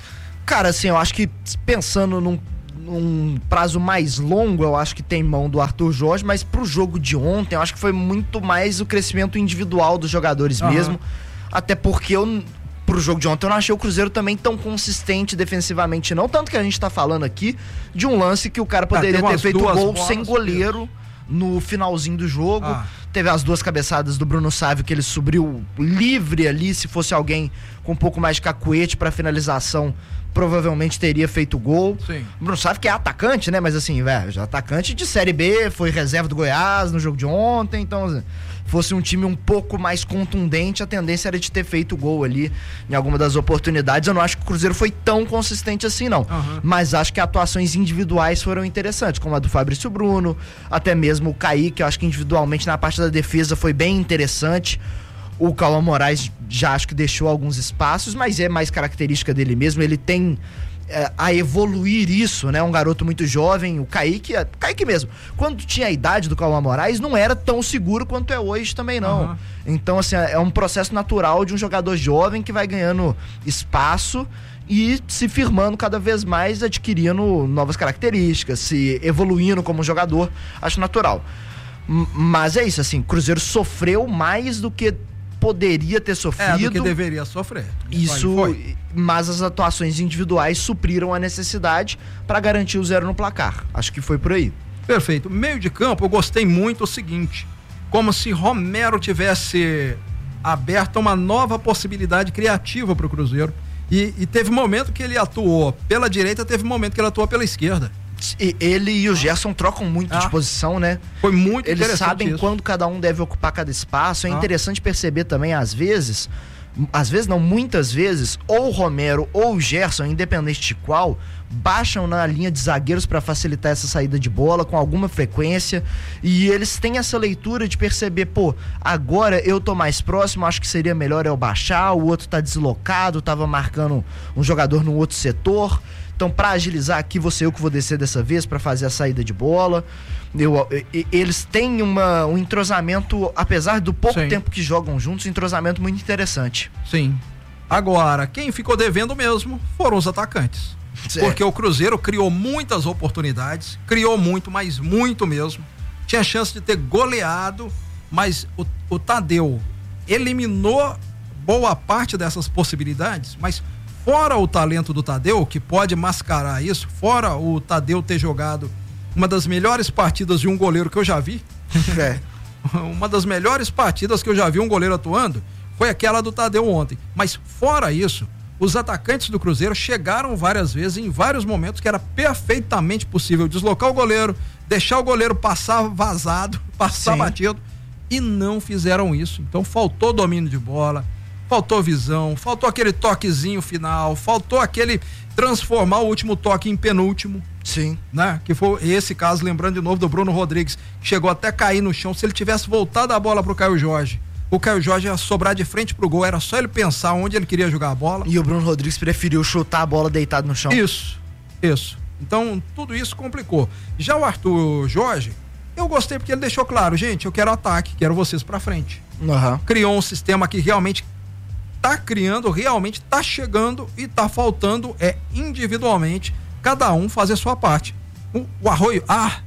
Cara, assim, eu acho que pensando num, num prazo mais longo, eu acho que tem mão do Arthur Jorge, mas pro jogo de ontem, eu acho que foi muito mais o crescimento individual dos jogadores uhum. mesmo, até porque eu, pro jogo de ontem, eu não achei o Cruzeiro também tão consistente defensivamente não, tanto que a gente tá falando aqui de um lance que o cara poderia ah, ter feito gol sem goleiro no finalzinho do jogo. Ah. Teve as duas cabeçadas do Bruno Sávio que ele subiu livre ali, se fosse alguém com um pouco mais de cacuete pra finalização, provavelmente teria feito gol. Sim. O Bruno Sávio que é atacante, né? Mas assim, velho, já atacante de Série B, foi reserva do Goiás no jogo de ontem, então fosse um time um pouco mais contundente, a tendência era de ter feito gol ali em alguma das oportunidades. Eu não acho que o Cruzeiro foi tão consistente assim, não. Uhum. Mas acho que atuações individuais foram interessantes, como a do Fabrício Bruno, até mesmo o Kaique, eu acho que individualmente na parte da defesa foi bem interessante. O Cauã Moraes já acho que deixou alguns espaços, mas é mais característica dele mesmo, ele tem é, a evoluir isso, né? Um garoto muito jovem, o Kaique, o Kaique mesmo, quando tinha a idade do Cauã Moraes, não era tão seguro quanto é hoje também não. Uhum. Então, assim, é um processo natural de um jogador jovem que vai ganhando espaço e se firmando cada vez mais, adquirindo novas características, se evoluindo como jogador, acho natural. Mas é isso, assim, Cruzeiro sofreu mais do que poderia ter sofrido. É, do que deveria sofrer. Isso, foi, foi. Mas as atuações individuais supriram a necessidade para garantir o zero no placar. Acho que foi por aí. Perfeito. Meio de campo, eu gostei muito o seguinte, como se Romero tivesse aberto uma nova possibilidade criativa para o Cruzeiro. E, e teve momento que ele atuou pela direita, teve momento que ele atuou pela esquerda. E ele e o Gerson trocam muito ah, de posição, né? Foi muito Eles interessante sabem isso. quando cada um deve ocupar cada espaço. É ah. interessante perceber também, às vezes, às vezes não, muitas vezes, ou o Romero ou o Gerson, independente de qual, baixam na linha de zagueiros para facilitar essa saída de bola com alguma frequência, e eles têm essa leitura de perceber, pô, agora eu tô mais próximo, acho que seria melhor eu baixar, o outro tá deslocado, tava marcando um jogador no outro setor. Então, para agilizar aqui, você eu que vou descer dessa vez para fazer a saída de bola. Eu, eles têm uma, um entrosamento, apesar do pouco Sim. tempo que jogam juntos, um entrosamento muito interessante. Sim. Agora, quem ficou devendo mesmo foram os atacantes. Certo. Porque o Cruzeiro criou muitas oportunidades, criou muito, mas muito mesmo. Tinha chance de ter goleado, mas o, o Tadeu eliminou boa parte dessas possibilidades, mas fora o talento do Tadeu, que pode mascarar isso, fora o Tadeu ter jogado uma das melhores partidas de um goleiro que eu já vi, é. uma das melhores partidas que eu já vi um goleiro atuando, foi aquela do Tadeu ontem. Mas fora isso, os atacantes do Cruzeiro chegaram várias vezes, em vários momentos, que era perfeitamente possível deslocar o goleiro, deixar o goleiro passar vazado, passar Sim. batido, e não fizeram isso. Então faltou domínio de bola, faltou visão, faltou aquele toquezinho final, faltou aquele transformar o último toque em penúltimo. Sim. Né? Que foi esse caso, lembrando de novo do Bruno Rodrigues, que chegou até a cair no chão. Se ele tivesse voltado a bola pro Caio Jorge, o Caio Jorge ia sobrar de frente pro gol, era só ele pensar onde ele queria jogar a bola. E o Bruno Rodrigues preferiu chutar a bola deitado no chão. Isso, isso. Então, tudo isso complicou. Já o Arthur Jorge, eu gostei porque ele deixou claro, gente, eu quero ataque, quero vocês pra frente. Uhum. Criou um sistema que realmente tá criando, realmente tá chegando e tá faltando é individualmente cada um fazer sua parte. O, o Arroio, ah,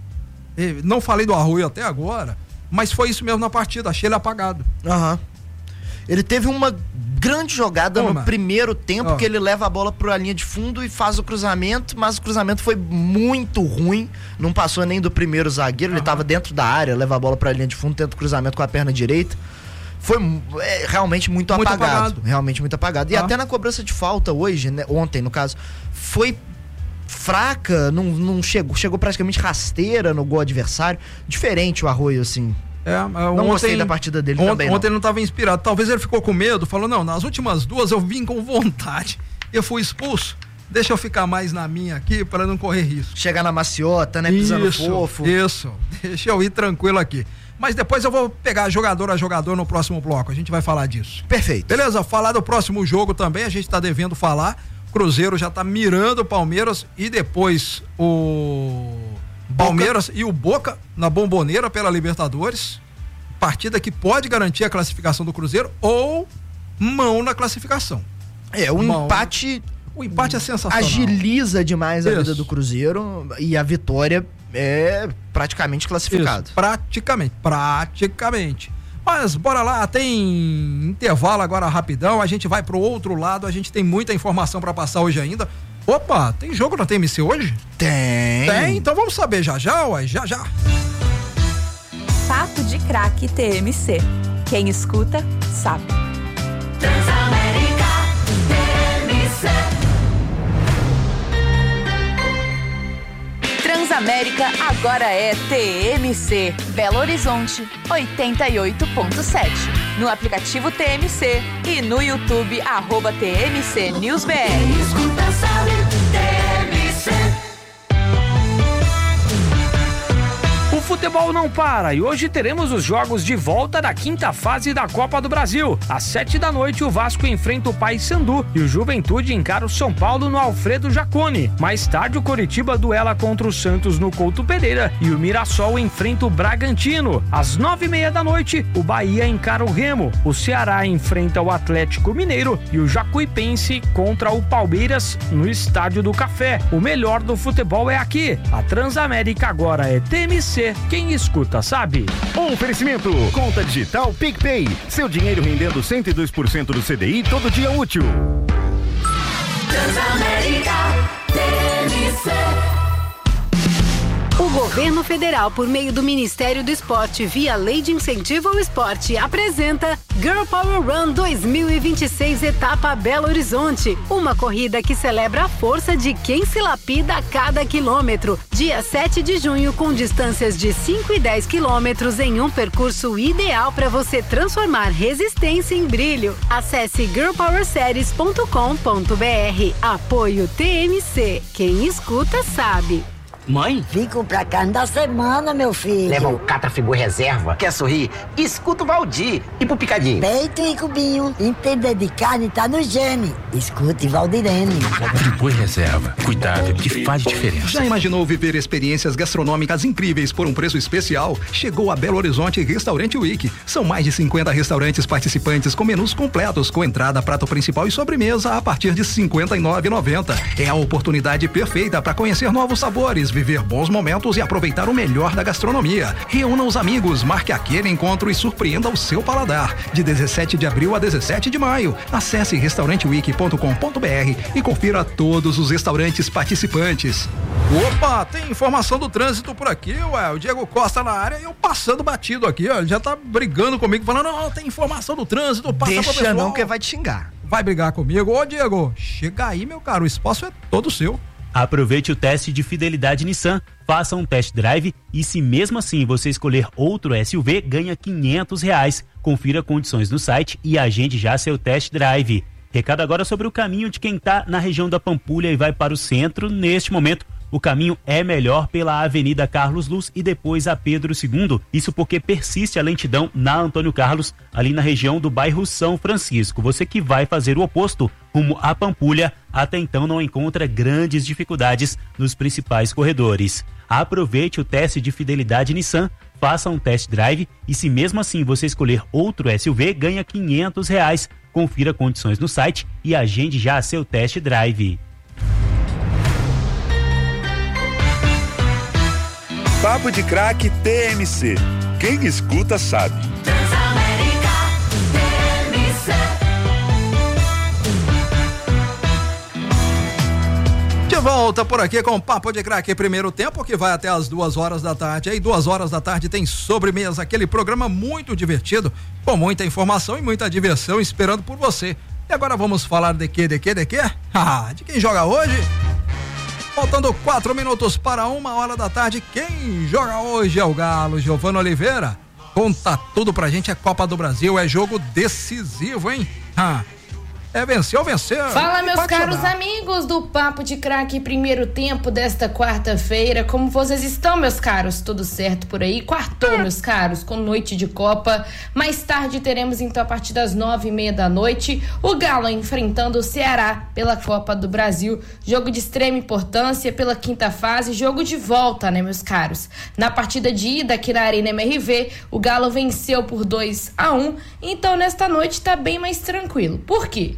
não falei do Arroio até agora, mas foi isso mesmo na partida, achei ele apagado. Aham. Uhum. Ele teve uma grande jogada Uma. no primeiro tempo, oh. que ele leva a bola pra linha de fundo e faz o cruzamento, mas o cruzamento foi muito ruim, não passou nem do primeiro zagueiro, uhum. ele tava dentro da área, leva a bola pra linha de fundo, tenta o cruzamento com a perna direita. Foi é, realmente muito, muito apagado, apagado, realmente muito apagado. E ah. até na cobrança de falta hoje, né, ontem no caso, foi fraca, não, não chegou, chegou praticamente rasteira no gol adversário. Diferente o Arroio, assim. É, não ontem, gostei da partida dele ontem, também. Ontem não. ele não estava inspirado. Talvez ele ficou com medo, falou: não, nas últimas duas eu vim com vontade. Eu fui expulso. Deixa eu ficar mais na minha aqui para não correr risco. Chegar na maciota, né? Pisando isso, fofo. Isso. Deixa eu ir tranquilo aqui. Mas depois eu vou pegar jogador a jogador no próximo bloco. A gente vai falar disso. Perfeito. Beleza? Falar do próximo jogo também, a gente tá devendo falar. Cruzeiro já tá mirando o Palmeiras e depois o Palmeiras Boca. E o Boca na Bomboneira pela Libertadores. Partida que pode garantir a classificação do Cruzeiro ou mão na classificação. É, um mão. empate O empate é sensacional. Agiliza demais a Isso. vida do Cruzeiro e a vitória é praticamente classificado. Isso, praticamente, praticamente. Mas bora lá, tem intervalo agora rapidão, a gente vai pro outro lado, a gente tem muita informação pra passar hoje ainda. Opa, tem jogo na T M C hoje? Tem. Tem, então vamos saber já já, ué, já já. Papo de Craque T M C. Quem escuta, sabe. Transamérica T M C. Transamérica agora é T M C. Belo Horizonte, oitenta e oito ponto sete. No aplicativo T M C e no YouTube, arroba T M C News B R. Quem escuta sabe, T M C. O futebol não para e hoje teremos os jogos de volta da quinta fase da Copa do Brasil. Às sete da noite, o Vasco enfrenta o Paysandu e o Juventude encara o São Paulo no Alfredo Jaconi. Mais tarde, o Coritiba duela contra o Santos no Couto Pereira e o Mirassol enfrenta o Bragantino. Às nove e meia da noite, o Bahia encara o Remo. O Ceará enfrenta o Atlético Mineiro e o Jacuipense contra o Palmeiras no Estádio do Café. O melhor do futebol é aqui. A Transamérica agora é T M C. Quem escuta sabe. Oferecimento, conta digital PicPay, seu dinheiro rendendo cento e dois por cento do C D I todo dia útil. Transamérica T M C. O governo federal, por meio do Ministério do Esporte, via Lei de Incentivo ao Esporte, apresenta Girl Power Run dois mil e vinte e seis, etapa Belo Horizonte. Uma corrida que celebra a força de quem se lapida a cada quilômetro. Dia sete de junho, com distâncias de cinco e dez quilômetros em um percurso ideal para você transformar resistência em brilho. Acesse girl power series ponto com ponto b r. Apoio T M C. Quem escuta sabe. Mãe? Vim comprar carne da semana, meu filho. Leva o Catra Friboi Reserva. Quer sorrir? Escuta o Valdir. E pro Picadinho? Peito e cubinho. Entender de carne tá no gene. Escute Valdirene. Friboi Reserva. Cuidado que faz diferença. Já imaginou viver experiências gastronômicas incríveis por um preço especial? Chegou a Belo Horizonte Restaurante Week. São mais de cinquenta restaurantes participantes com menus completos, com entrada, prato principal e sobremesa a partir de cinquenta e nove reais e noventa centavos. É a oportunidade perfeita para conhecer novos sabores, viver bons momentos e aproveitar o melhor da gastronomia. Reúna os amigos, marque aquele encontro e surpreenda o seu paladar. De dezessete de abril a dezessete de maio. Acesse restaurante week ponto com ponto b r e confira todos os restaurantes participantes. Opa, tem informação do trânsito por aqui, ué. O Diego Costa na área e eu passando batido aqui, ó. Ele já tá brigando comigo, falando, não, tem informação do trânsito, passa pro pessoal. Deixa não que vai te xingar. Vai brigar comigo. Ô, Diego, chega aí, meu caro, o espaço é todo seu. Aproveite o teste de fidelidade Nissan, faça um test drive e se mesmo assim você escolher outro S U V, ganha quinhentos reais. Confira condições no site e agende já seu test drive. Recado agora sobre o caminho de quem está na região da Pampulha e vai para o centro. Neste momento, o caminho é melhor pela Avenida Carlos Luz e depois a Pedro segundo. Isso porque persiste a lentidão na Antônio Carlos, ali na região do bairro São Francisco. Você que vai fazer o oposto, rumo à Pampulha, até então não encontra grandes dificuldades nos principais corredores. Aproveite o teste de fidelidade Nissan, faça um test drive e se mesmo assim você escolher outro S U V, ganha quinhentos reais. Confira condições no site e agende já seu test drive. Papo de Craque T M C. Quem escuta sabe. Transamérica T M C. De volta por aqui com o Papo de Craque primeiro tempo, que vai até as duas horas da tarde. Aí duas horas da tarde tem sobremesa, aquele programa muito divertido, com muita informação e muita diversão esperando por você. E agora vamos falar de quê, de quê, de quê? Ah, de quem joga hoje? Faltando quatro minutos para uma hora da tarde, quem joga hoje é o Galo, Giovano Oliveira. Conta tudo pra gente, é Copa do Brasil, é jogo decisivo, hein? Ah, é vencer ou vencer. Fala, meus Pode caros chorar. amigos do Papo de Craque, primeiro tempo desta quarta-feira. Como vocês estão, meus caros? Tudo certo por aí? Quartou, meus caros, com noite de Copa. Mais tarde teremos, então, a partir das nove e meia da noite, o Galo enfrentando o Ceará pela Copa do Brasil. Jogo de extrema importância pela quinta fase, jogo de volta, né, meus caros? Na partida de ida aqui na Arena M R V, o Galo venceu por dois a um. Então, nesta noite, tá bem mais tranquilo. Por quê?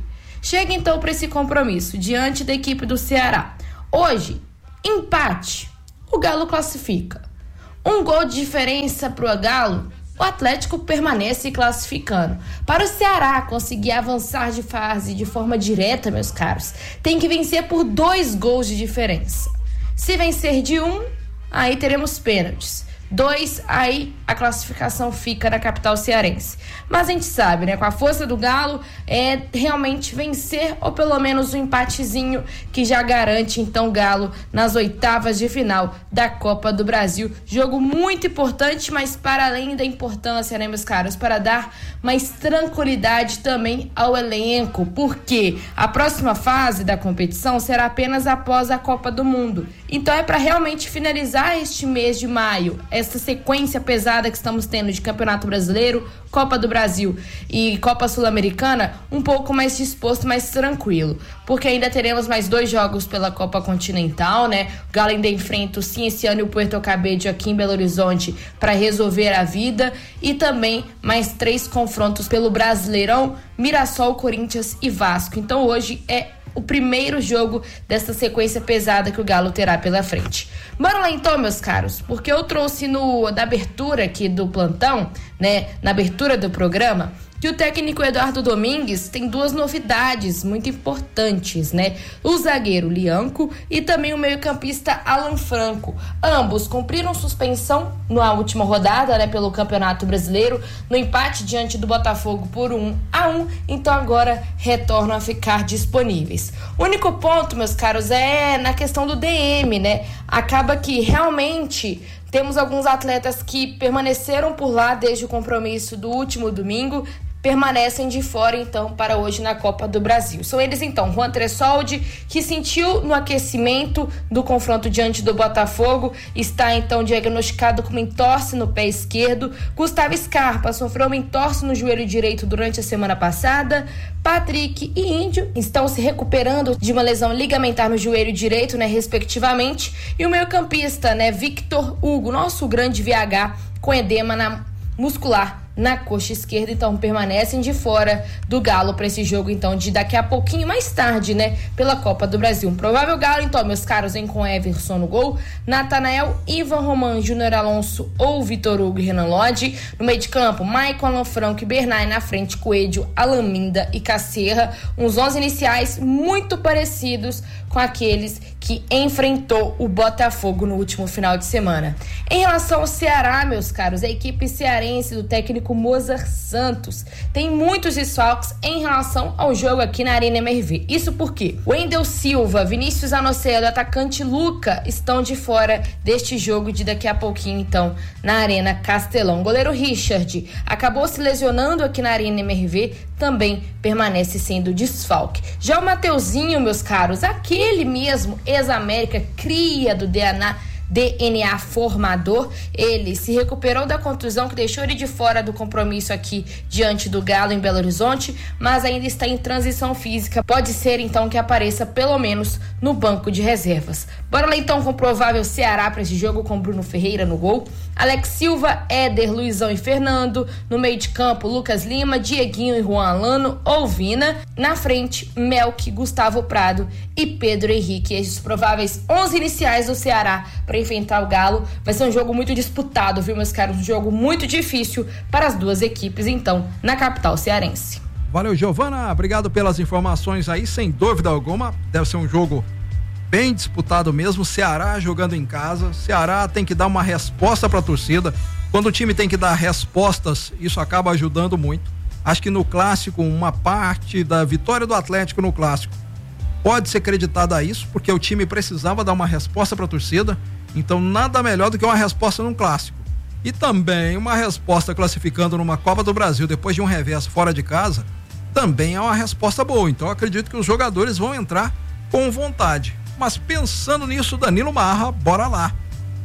Chega então para esse compromisso diante da equipe do Ceará. Hoje, empate, o Galo classifica. Um gol de diferença para o Galo, o Atlético permanece classificando. Para o Ceará conseguir avançar de fase de forma direta, meus caros, tem que vencer por dois gols de diferença. Se vencer de um, aí teremos pênaltis. Dois, aí a classificação fica na capital cearense. Mas a gente sabe, né? Com a força do Galo, é realmente vencer ou pelo menos um empatezinho que já garante, então, o Galo nas oitavas de final da Copa do Brasil. Jogo muito importante, mas para além da importância, né, meus caros? Para dar mais tranquilidade também ao elenco, porque a próxima fase da competição será apenas após a Copa do Mundo. Então é para realmente finalizar este mês de maio, essa sequência pesada que estamos tendo de Campeonato Brasileiro, Copa do Brasil e Copa Sul-Americana, um pouco mais disposto, mais tranquilo, porque ainda teremos mais dois jogos pela Copa Continental, né? O Galo ainda enfrenta o Cienciano e o Puerto Cabello aqui em Belo Horizonte para resolver a vida, e também mais três confrontos pelo Brasileirão, Mirassol, Corinthians e Vasco. Então hoje é o primeiro jogo dessa sequência pesada que o Galo terá pela frente. Bora lá então, meus caros, porque eu trouxe no, da abertura aqui do plantão, né, na abertura do programa, que o técnico Eduardo Domingues tem duas novidades muito importantes, né? O zagueiro Lianco e também o meio-campista Alan Franco. Ambos cumpriram suspensão na última rodada, né, pelo Campeonato Brasileiro, no empate diante do Botafogo por um a um, então agora retornam a ficar disponíveis. O único ponto, meus caros, é na questão do D M, né? Acaba que realmente temos alguns atletas que permaneceram por lá desde o compromisso do último domingo, permanecem de fora, então, para hoje na Copa do Brasil. São eles, então, Juan Tressoldi, que sentiu no aquecimento do confronto diante do Botafogo, está, então, diagnosticado com entorse no pé esquerdo. Gustavo Scarpa sofreu uma entorse no joelho direito durante a semana passada. Patrick e Índio estão se recuperando de uma lesão ligamentar no joelho direito, né, respectivamente. E o meio-campista, né, Victor Hugo, nosso grande V H, com edema na muscular na coxa esquerda, então permanecem de fora do Galo para esse jogo, então, de daqui a pouquinho, mais tarde, né, pela Copa do Brasil. Um provável Galo, então, meus caros, vem com Everson no gol, Natanael, Ivan Roman, Júnior Alonso ou Vitor Hugo e Renan Lodge. No meio de campo, Maicon, Alan Franco e Bernay. Na frente, Coelho, Alaminda e Cacerra. Uns onze iniciais muito parecidos com aqueles que enfrentou o Botafogo no último final de semana. Em relação ao Ceará, meus caros, a equipe cearense do técnico Mozart Santos tem muitos desfalques em relação ao jogo aqui na Arena M R V. Isso porque Wendel Silva, Vinícius Anocedo, atacante Luca estão de fora deste jogo de daqui a pouquinho, então, na Arena Castelão. O goleiro Richard acabou se lesionando aqui na Arena M R V, também permanece sendo desfalque. Já o Mateuzinho, meus caros, aquele mesmo ex-América, cria do D N A D N A formador, ele se recuperou da contusão que deixou ele de fora do compromisso aqui diante do Galo em Belo Horizonte, mas ainda está em transição física. Pode ser então que apareça pelo menos no banco de reservas. Bora lá então com o provável Ceará para esse jogo, com Bruno Ferreira no gol, Alex Silva, Éder, Luizão e Fernando. No meio de campo, Lucas Lima, Dieguinho e Juan Alano ou Vina. Na frente, Melk, Gustavo Prado e Pedro Henrique. Esses prováveis onze iniciais do Ceará para enfrentar o Galo. Vai ser um jogo muito disputado, viu, meus caros? Um jogo muito difícil para as duas equipes, então, na capital cearense. Valeu, Giovana. Obrigado pelas informações aí. Sem dúvida alguma, deve ser um jogo bem disputado mesmo. Ceará jogando em casa. Ceará tem que dar uma resposta para a torcida. Quando o time tem que dar respostas, isso acaba ajudando muito. Acho que no clássico, uma parte da vitória do Atlético no clássico pode ser creditada a isso, porque o time precisava dar uma resposta para a torcida. Então nada melhor do que uma resposta num clássico. E também uma resposta classificando numa Copa do Brasil depois de um revés fora de casa, também é uma resposta boa. Então eu acredito que os jogadores vão entrar com vontade. Mas pensando nisso, Danilo Marra, bora lá.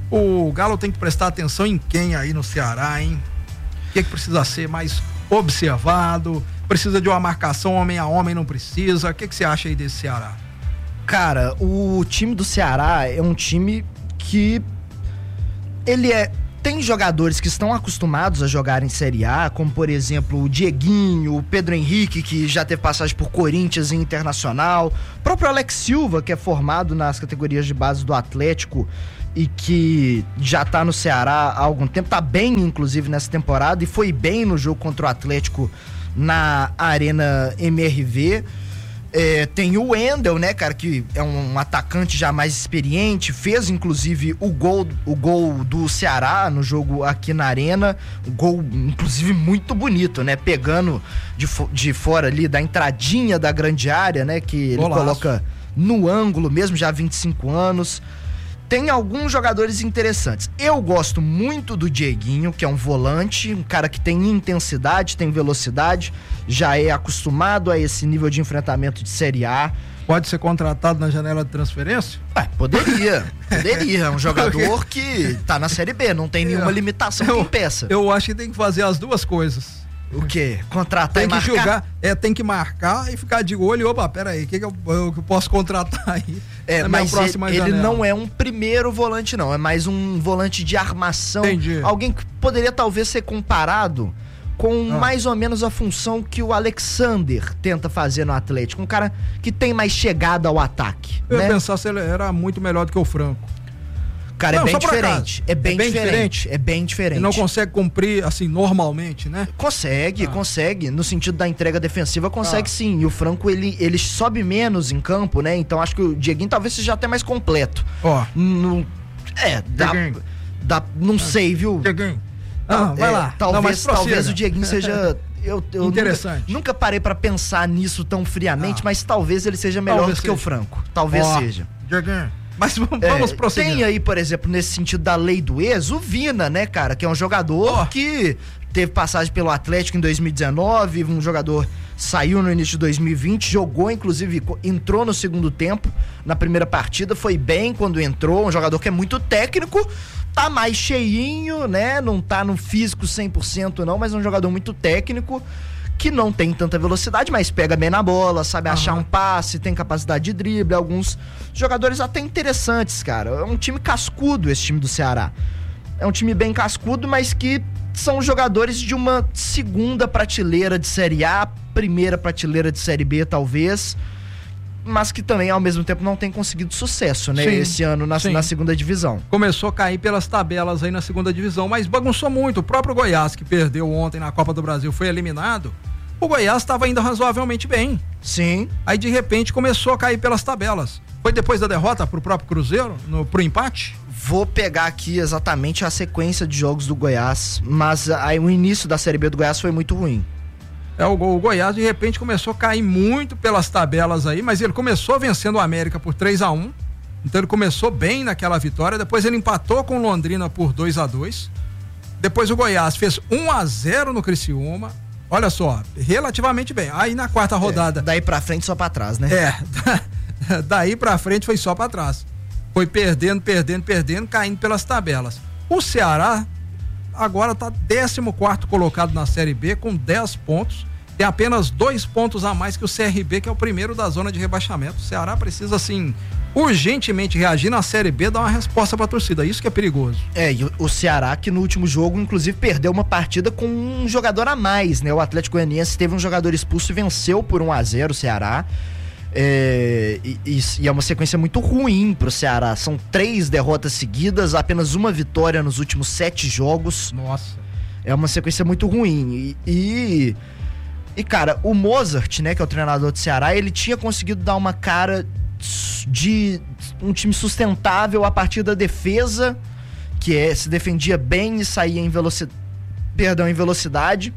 O Galo tem que prestar atenção em quem aí no Ceará, hein? O que é que precisa ser mais observado? Precisa de uma marcação homem a homem, não precisa? O que é que você acha aí desse Ceará? Cara, o time do Ceará é um time que ele é tem jogadores que estão acostumados a jogar em Série A, como por exemplo o Dieguinho, o Pedro Henrique, que já teve passagem por Corinthians e Internacional, o próprio Alex Silva, que é formado nas categorias de base do Atlético e que já tá no Ceará há algum tempo, tá bem inclusive nessa temporada e foi bem no jogo contra o Atlético na Arena M R V. É, tem o Wendel, né, cara, que é um, um atacante já mais experiente, fez inclusive o gol, o gol do Ceará no jogo aqui na Arena, um gol inclusive muito bonito, né, pegando de, fo- de fora ali da entradinha da grande área, né, que ele Golaço. coloca no ângulo mesmo, já há vinte e cinco anos. Tem alguns jogadores interessantes. Eu gosto muito do Dieguinho, que é um volante, um cara que tem intensidade, tem velocidade, já é acostumado a esse nível de enfrentamento de Série A. Pode ser contratado na janela de transferência? Ué, poderia, poderia. É um jogador que tá na Série B, não tem nenhuma limitação que impeça. Eu acho que tem que fazer as duas coisas. O quê? Contratar tem e que marcar? jogar, é, tem que marcar e ficar de olho. Opa, peraí, o que, que eu, eu, que eu posso contratar aí? É, na minha mas próxima ele, ele janela? não é um primeiro volante, não. É mais um volante de armação. Entendi. Alguém que poderia talvez ser comparado com Ah. mais ou menos a função que o Alexander tenta fazer no Atlético. Um cara que tem mais chegada ao ataque. Eu ia né? pensar se ele era muito melhor do que o Franco. Cara, é Não, bem só por diferente. acaso. É bem, diferente. É bem diferente. Ele não consegue cumprir, assim, normalmente, né? Consegue, Ah. consegue. No sentido da entrega defensiva, consegue Ah. sim. E o Franco, ele, ele sobe menos em campo, né? Então acho que o Dieguinho talvez seja até mais completo. Ó. No, é, dá, Dieguinho. dá. Não sei, viu? Dieguinho. Ah, vai É, lá. Talvez, Não, mas prossiga. talvez o Dieguinho seja. Eu, eu Interessante. Nunca, nunca parei pra pensar nisso tão friamente, mas talvez ele seja melhor Talvez do que o seja. Franco. Talvez Ó, seja. Dieguinho. Mas vamos, É, vamos prosseguir. Tem aí, por exemplo, nesse sentido da lei do ex, o Vina, né, cara? Que é um jogador Oh. que teve passagem pelo Atlético em dois mil e dezenove, um jogador saiu no início de dois mil e vinte, jogou, inclusive, co- entrou no segundo tempo, na primeira partida, foi bem quando entrou, um jogador que é muito técnico, tá mais cheinho, né? Não tá no físico cem por cento não, mas é um jogador muito técnico, que não tem tanta velocidade, mas pega bem na bola, sabe achar um passe, tem capacidade de drible, alguns jogadores até interessantes, cara. É um time cascudo esse time do Ceará. É um time bem cascudo, mas que são jogadores de uma segunda prateleira de Série A, primeira prateleira de Série B, talvez, mas que também, ao mesmo tempo, não tem conseguido sucesso, né? Sim, Esse ano na, sim. na segunda divisão. Começou a cair pelas tabelas aí na segunda divisão, mas bagunçou muito. O próprio Goiás, que perdeu ontem na Copa do Brasil, foi eliminado. O Goiás estava indo razoavelmente bem. Sim. Aí, de repente, começou a cair pelas tabelas. Foi depois da derrota pro próprio Cruzeiro, no, pro empate? Vou pegar aqui exatamente a sequência de jogos do Goiás, mas aí o início da Série B do Goiás foi muito ruim. É, o, o Goiás, de repente, começou a cair muito pelas tabelas aí, mas ele começou vencendo o América por três a um. Então ele começou bem naquela vitória, depois ele empatou com o Londrina por dois a dois. Depois o Goiás fez um a zero no Criciúma. Olha só, relativamente bem. Aí na quarta rodada... É, daí pra frente só pra trás, né? É, daí pra frente foi só pra trás. Foi perdendo, perdendo, perdendo, caindo pelas tabelas. O Ceará agora tá décimo quarto colocado na Série B com dez pontos. Tem apenas dois pontos a mais que o C R B, que é o primeiro da zona de rebaixamento. O Ceará precisa, assim, urgentemente reagir na Série B, dar uma resposta pra torcida. Isso que é perigoso. É, e o, o Ceará que no último jogo, inclusive, perdeu uma partida com um jogador a mais, né? O Atlético Goianiense teve um jogador expulso e venceu por um a zero o Ceará. É, e, e- e é uma sequência muito ruim pro Ceará. São três derrotas seguidas, apenas uma vitória nos últimos sete jogos. Nossa. É uma sequência muito ruim. E, e, e, cara, o Mozart, né, que é o treinador do Ceará, ele tinha conseguido dar uma cara de um time sustentável a partir da defesa, que é, se defendia bem e saía em velocidade, perdão, em velocidade.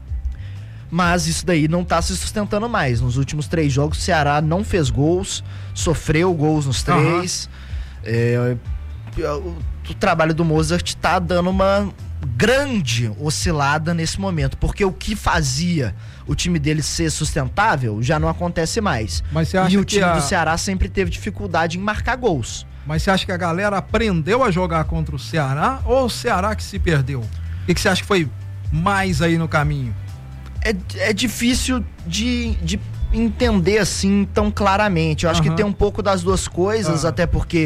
Mas isso daí não tá se sustentando mais. Nos últimos três jogos, o Ceará não fez gols, sofreu gols nos três. É, o, o trabalho do Mozart tá dando uma grande oscilada nesse momento, porque o que fazia o time dele ser sustentável já não acontece mais. Mas você acha e o que time a- do Ceará sempre teve dificuldade em marcar gols. Mas você acha que a galera aprendeu a jogar contra o Ceará ou o Ceará que se perdeu? O que, que você acha que foi mais aí no caminho? É, é difícil de, de entender assim tão claramente. Eu acho Aham. que tem um pouco das duas coisas, Ah. até porque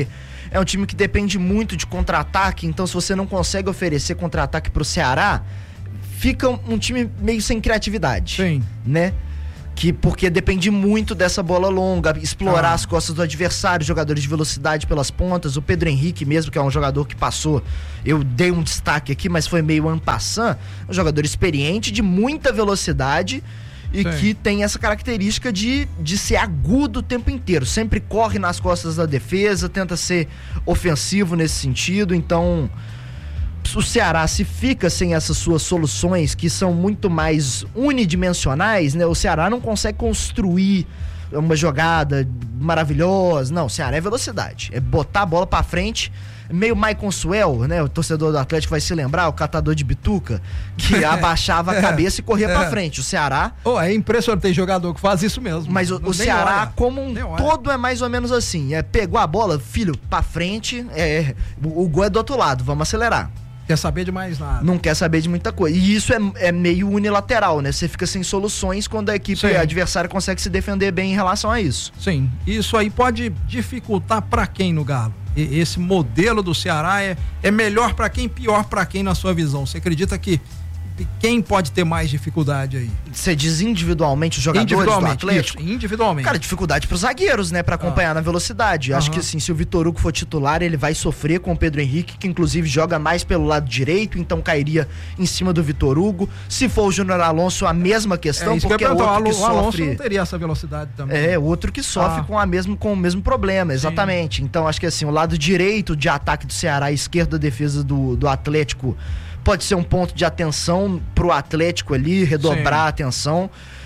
é um time que depende muito de contra-ataque, então se você não consegue oferecer contra-ataque pro Ceará, fica um, um time meio sem criatividade. Sim. Né? Que, porque depende muito dessa bola longa, explorar Ah. as costas do adversário, jogadores de velocidade pelas pontas. O Pedro Henrique mesmo, que é um jogador que passou, eu dei um destaque aqui, mas foi meio en passant, um jogador experiente, de muita velocidade e Sim. que tem essa característica de, de ser agudo o tempo inteiro, sempre corre nas costas da defesa, tenta ser ofensivo nesse sentido. Então o Ceará, se fica sem essas suas soluções que são muito mais unidimensionais, né? O Ceará não consegue construir uma jogada maravilhosa. Não, o Ceará é velocidade, é botar a bola pra frente, meio Maicon Suel, né? O torcedor do Atlético vai se lembrar, o catador de bituca, que abaixava a cabeça e corria É. pra frente. O Ceará... Oh, é impressionante, tem jogador que faz isso mesmo. Mas o, Não o nem Ceará, olha. como um Nem olha. todo, é mais ou menos assim. É, pegou a bola, filho, pra frente, é, o, o gol é do outro lado, vamos acelerar. Quer saber de mais nada. Não quer saber de muita coisa. E isso é, é meio unilateral, né? Você fica sem soluções quando a equipe Sim. adversária consegue se defender bem em relação a isso. Sim, isso aí pode dificultar pra quem no Galo? E, esse modelo do Ceará é, é melhor pra quem, pior pra quem na sua visão? Você acredita que quem pode ter mais dificuldade aí? Você diz individualmente os jogadores do Individualmente, Atlético? isso, individualmente. Cara, dificuldade pros zagueiros, né? Pra acompanhar Ah. na velocidade. Acho Aham. que assim, se o Vitor Hugo for titular, ele vai sofrer com o Pedro Henrique, que inclusive joga mais pelo lado direito, então cairia em cima do Vitor Hugo. Se for o Júnior Alonso, a mesma questão, É isso que eu porque é ia perguntar, outro que o Alonso sofre... não teria essa velocidade também. É, outro que sofre Ah. com, a mesmo, com o mesmo problema, exatamente. Então, acho que assim, o lado direito de ataque do Ceará, a esquerda da defesa do, do Atlético, pode ser um ponto de atenção pro Atlético ali, redobrar Sim. a atenção.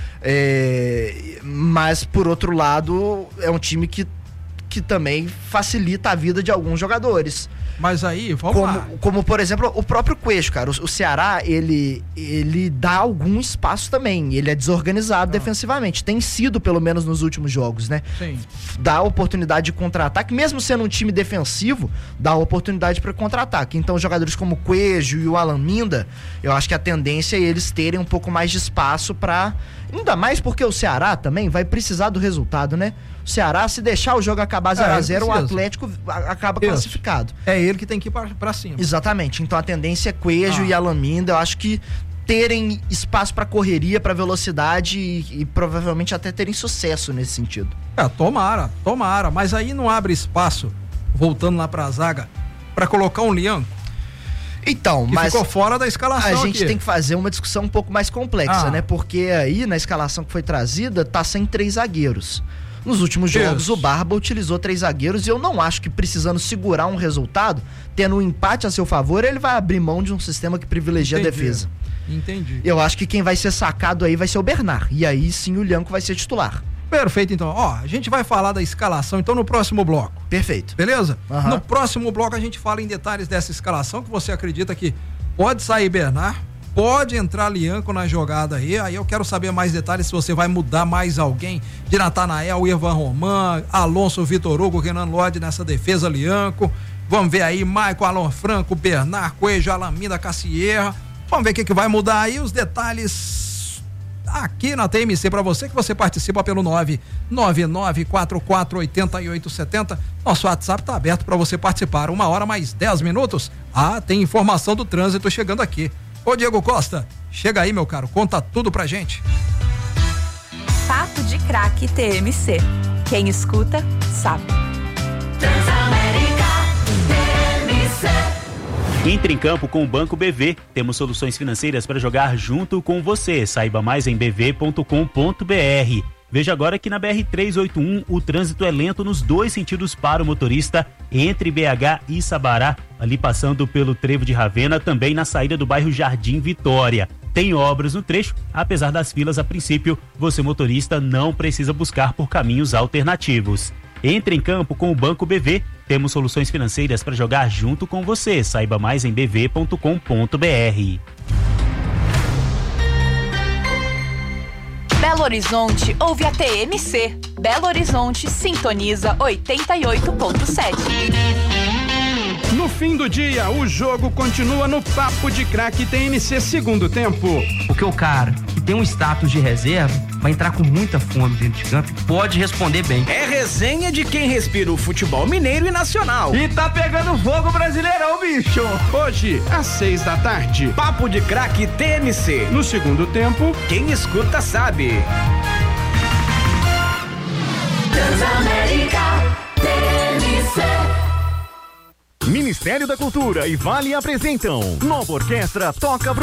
É, mas, por outro lado, é um time que, que também facilita a vida de alguns jogadores. Mas aí, vamos Como, lá. como, por exemplo, o próprio Coelho, cara. O, o Ceará, ele, ele dá algum espaço também. Ele é desorganizado defensivamente. Tem sido, pelo menos, nos últimos jogos, né? Sim. Dá oportunidade de contra-ataque. Mesmo sendo um time defensivo, dá oportunidade para contra-ataque. Então, jogadores como o Coelho e o Alan Minda, eu acho que a tendência é eles terem um pouco mais de espaço para... Ainda mais porque o Ceará também vai precisar do resultado, né? O Ceará, se deixar o jogo acabar zero a zero, o Atlético a- acaba Isso. classificado. É ele que tem que ir pra, pra cima. Exatamente. Então a tendência é Coelho Ah. e Alaminda, eu acho que terem espaço pra correria, pra velocidade e, e provavelmente até terem sucesso nesse sentido. É, tomara, tomara. Mas aí não abre espaço, voltando lá pra zaga, pra colocar um Lianco? Então, que mas ficou fora da escalação a gente aqui. tem que fazer uma discussão um pouco mais complexa, Ah. né? Porque aí na escalação que foi trazida tá sem três zagueiros. Nos últimos jogos Isso. o Barba utilizou três zagueiros e eu não acho que precisando segurar um resultado, tendo um empate a seu favor, ele vai abrir mão de um sistema que privilegia Entendi. a defesa. Entendi. Eu acho que quem vai ser sacado aí vai ser o Bernard. E aí sim o Lianco vai ser titular. Perfeito, então. Ó, a gente vai falar da escalação, então, no próximo bloco. Perfeito. Beleza? Aham. No próximo bloco a gente fala em detalhes dessa escalação, que você acredita que pode sair Bernard, pode entrar Lianco na jogada aí. Aí eu quero saber mais detalhes se você vai mudar mais alguém de Natanael, Ivan Roman, Alonso, Vitor Hugo, Renan Lodge nessa defesa, Lianco. Vamos ver aí, Maicon, Alon Franco, Bernard, Coelho, Alamina, Cassierra. Vamos ver o que, que vai mudar aí, os detalhes aqui na T M C para você, que você participa pelo nove nove nove quatro quatro oito oito sete zero. Nosso WhatsApp tá aberto para você participar. Uma hora mais dez minutos. Ah, tem informação do trânsito chegando aqui. Ô Diego Costa, chega aí, meu caro, conta tudo pra gente. Papo de Craque T M C. Quem escuta, sabe. Transamérica T M C. Entre em campo com o Banco B V. Temos soluções financeiras para jogar junto com você. Saiba mais em b v ponto com ponto b r. Veja agora que na B R trezentos e oitenta e um o trânsito é lento nos dois sentidos para o motorista, entre B H e Sabará, ali passando pelo Trevo de Ravena, também na saída do bairro Jardim Vitória. Tem obras no trecho, apesar das filas a princípio, você motorista não precisa buscar por caminhos alternativos. Entre em campo com o Banco B V. Temos soluções financeiras para jogar junto com você. Saiba mais em b v ponto com ponto b r. Belo Horizonte ouve a T M C. Belo Horizonte sintoniza oitenta e oito ponto sete. No fim do dia, o jogo continua no Papo de Craque T M C segundo tempo. Porque o cara que tem um status de reserva, vai entrar com muita fome dentro de campo, pode responder bem. É resenha de quem respira o futebol mineiro e nacional. E tá pegando fogo Brasileirão, bicho. Hoje, às seis da tarde, Papo de Craque T M C. No segundo tempo, quem escuta sabe. Transamérica T M C. Ministério da Cultura e Vale apresentam Nova Orquestra Toca Pro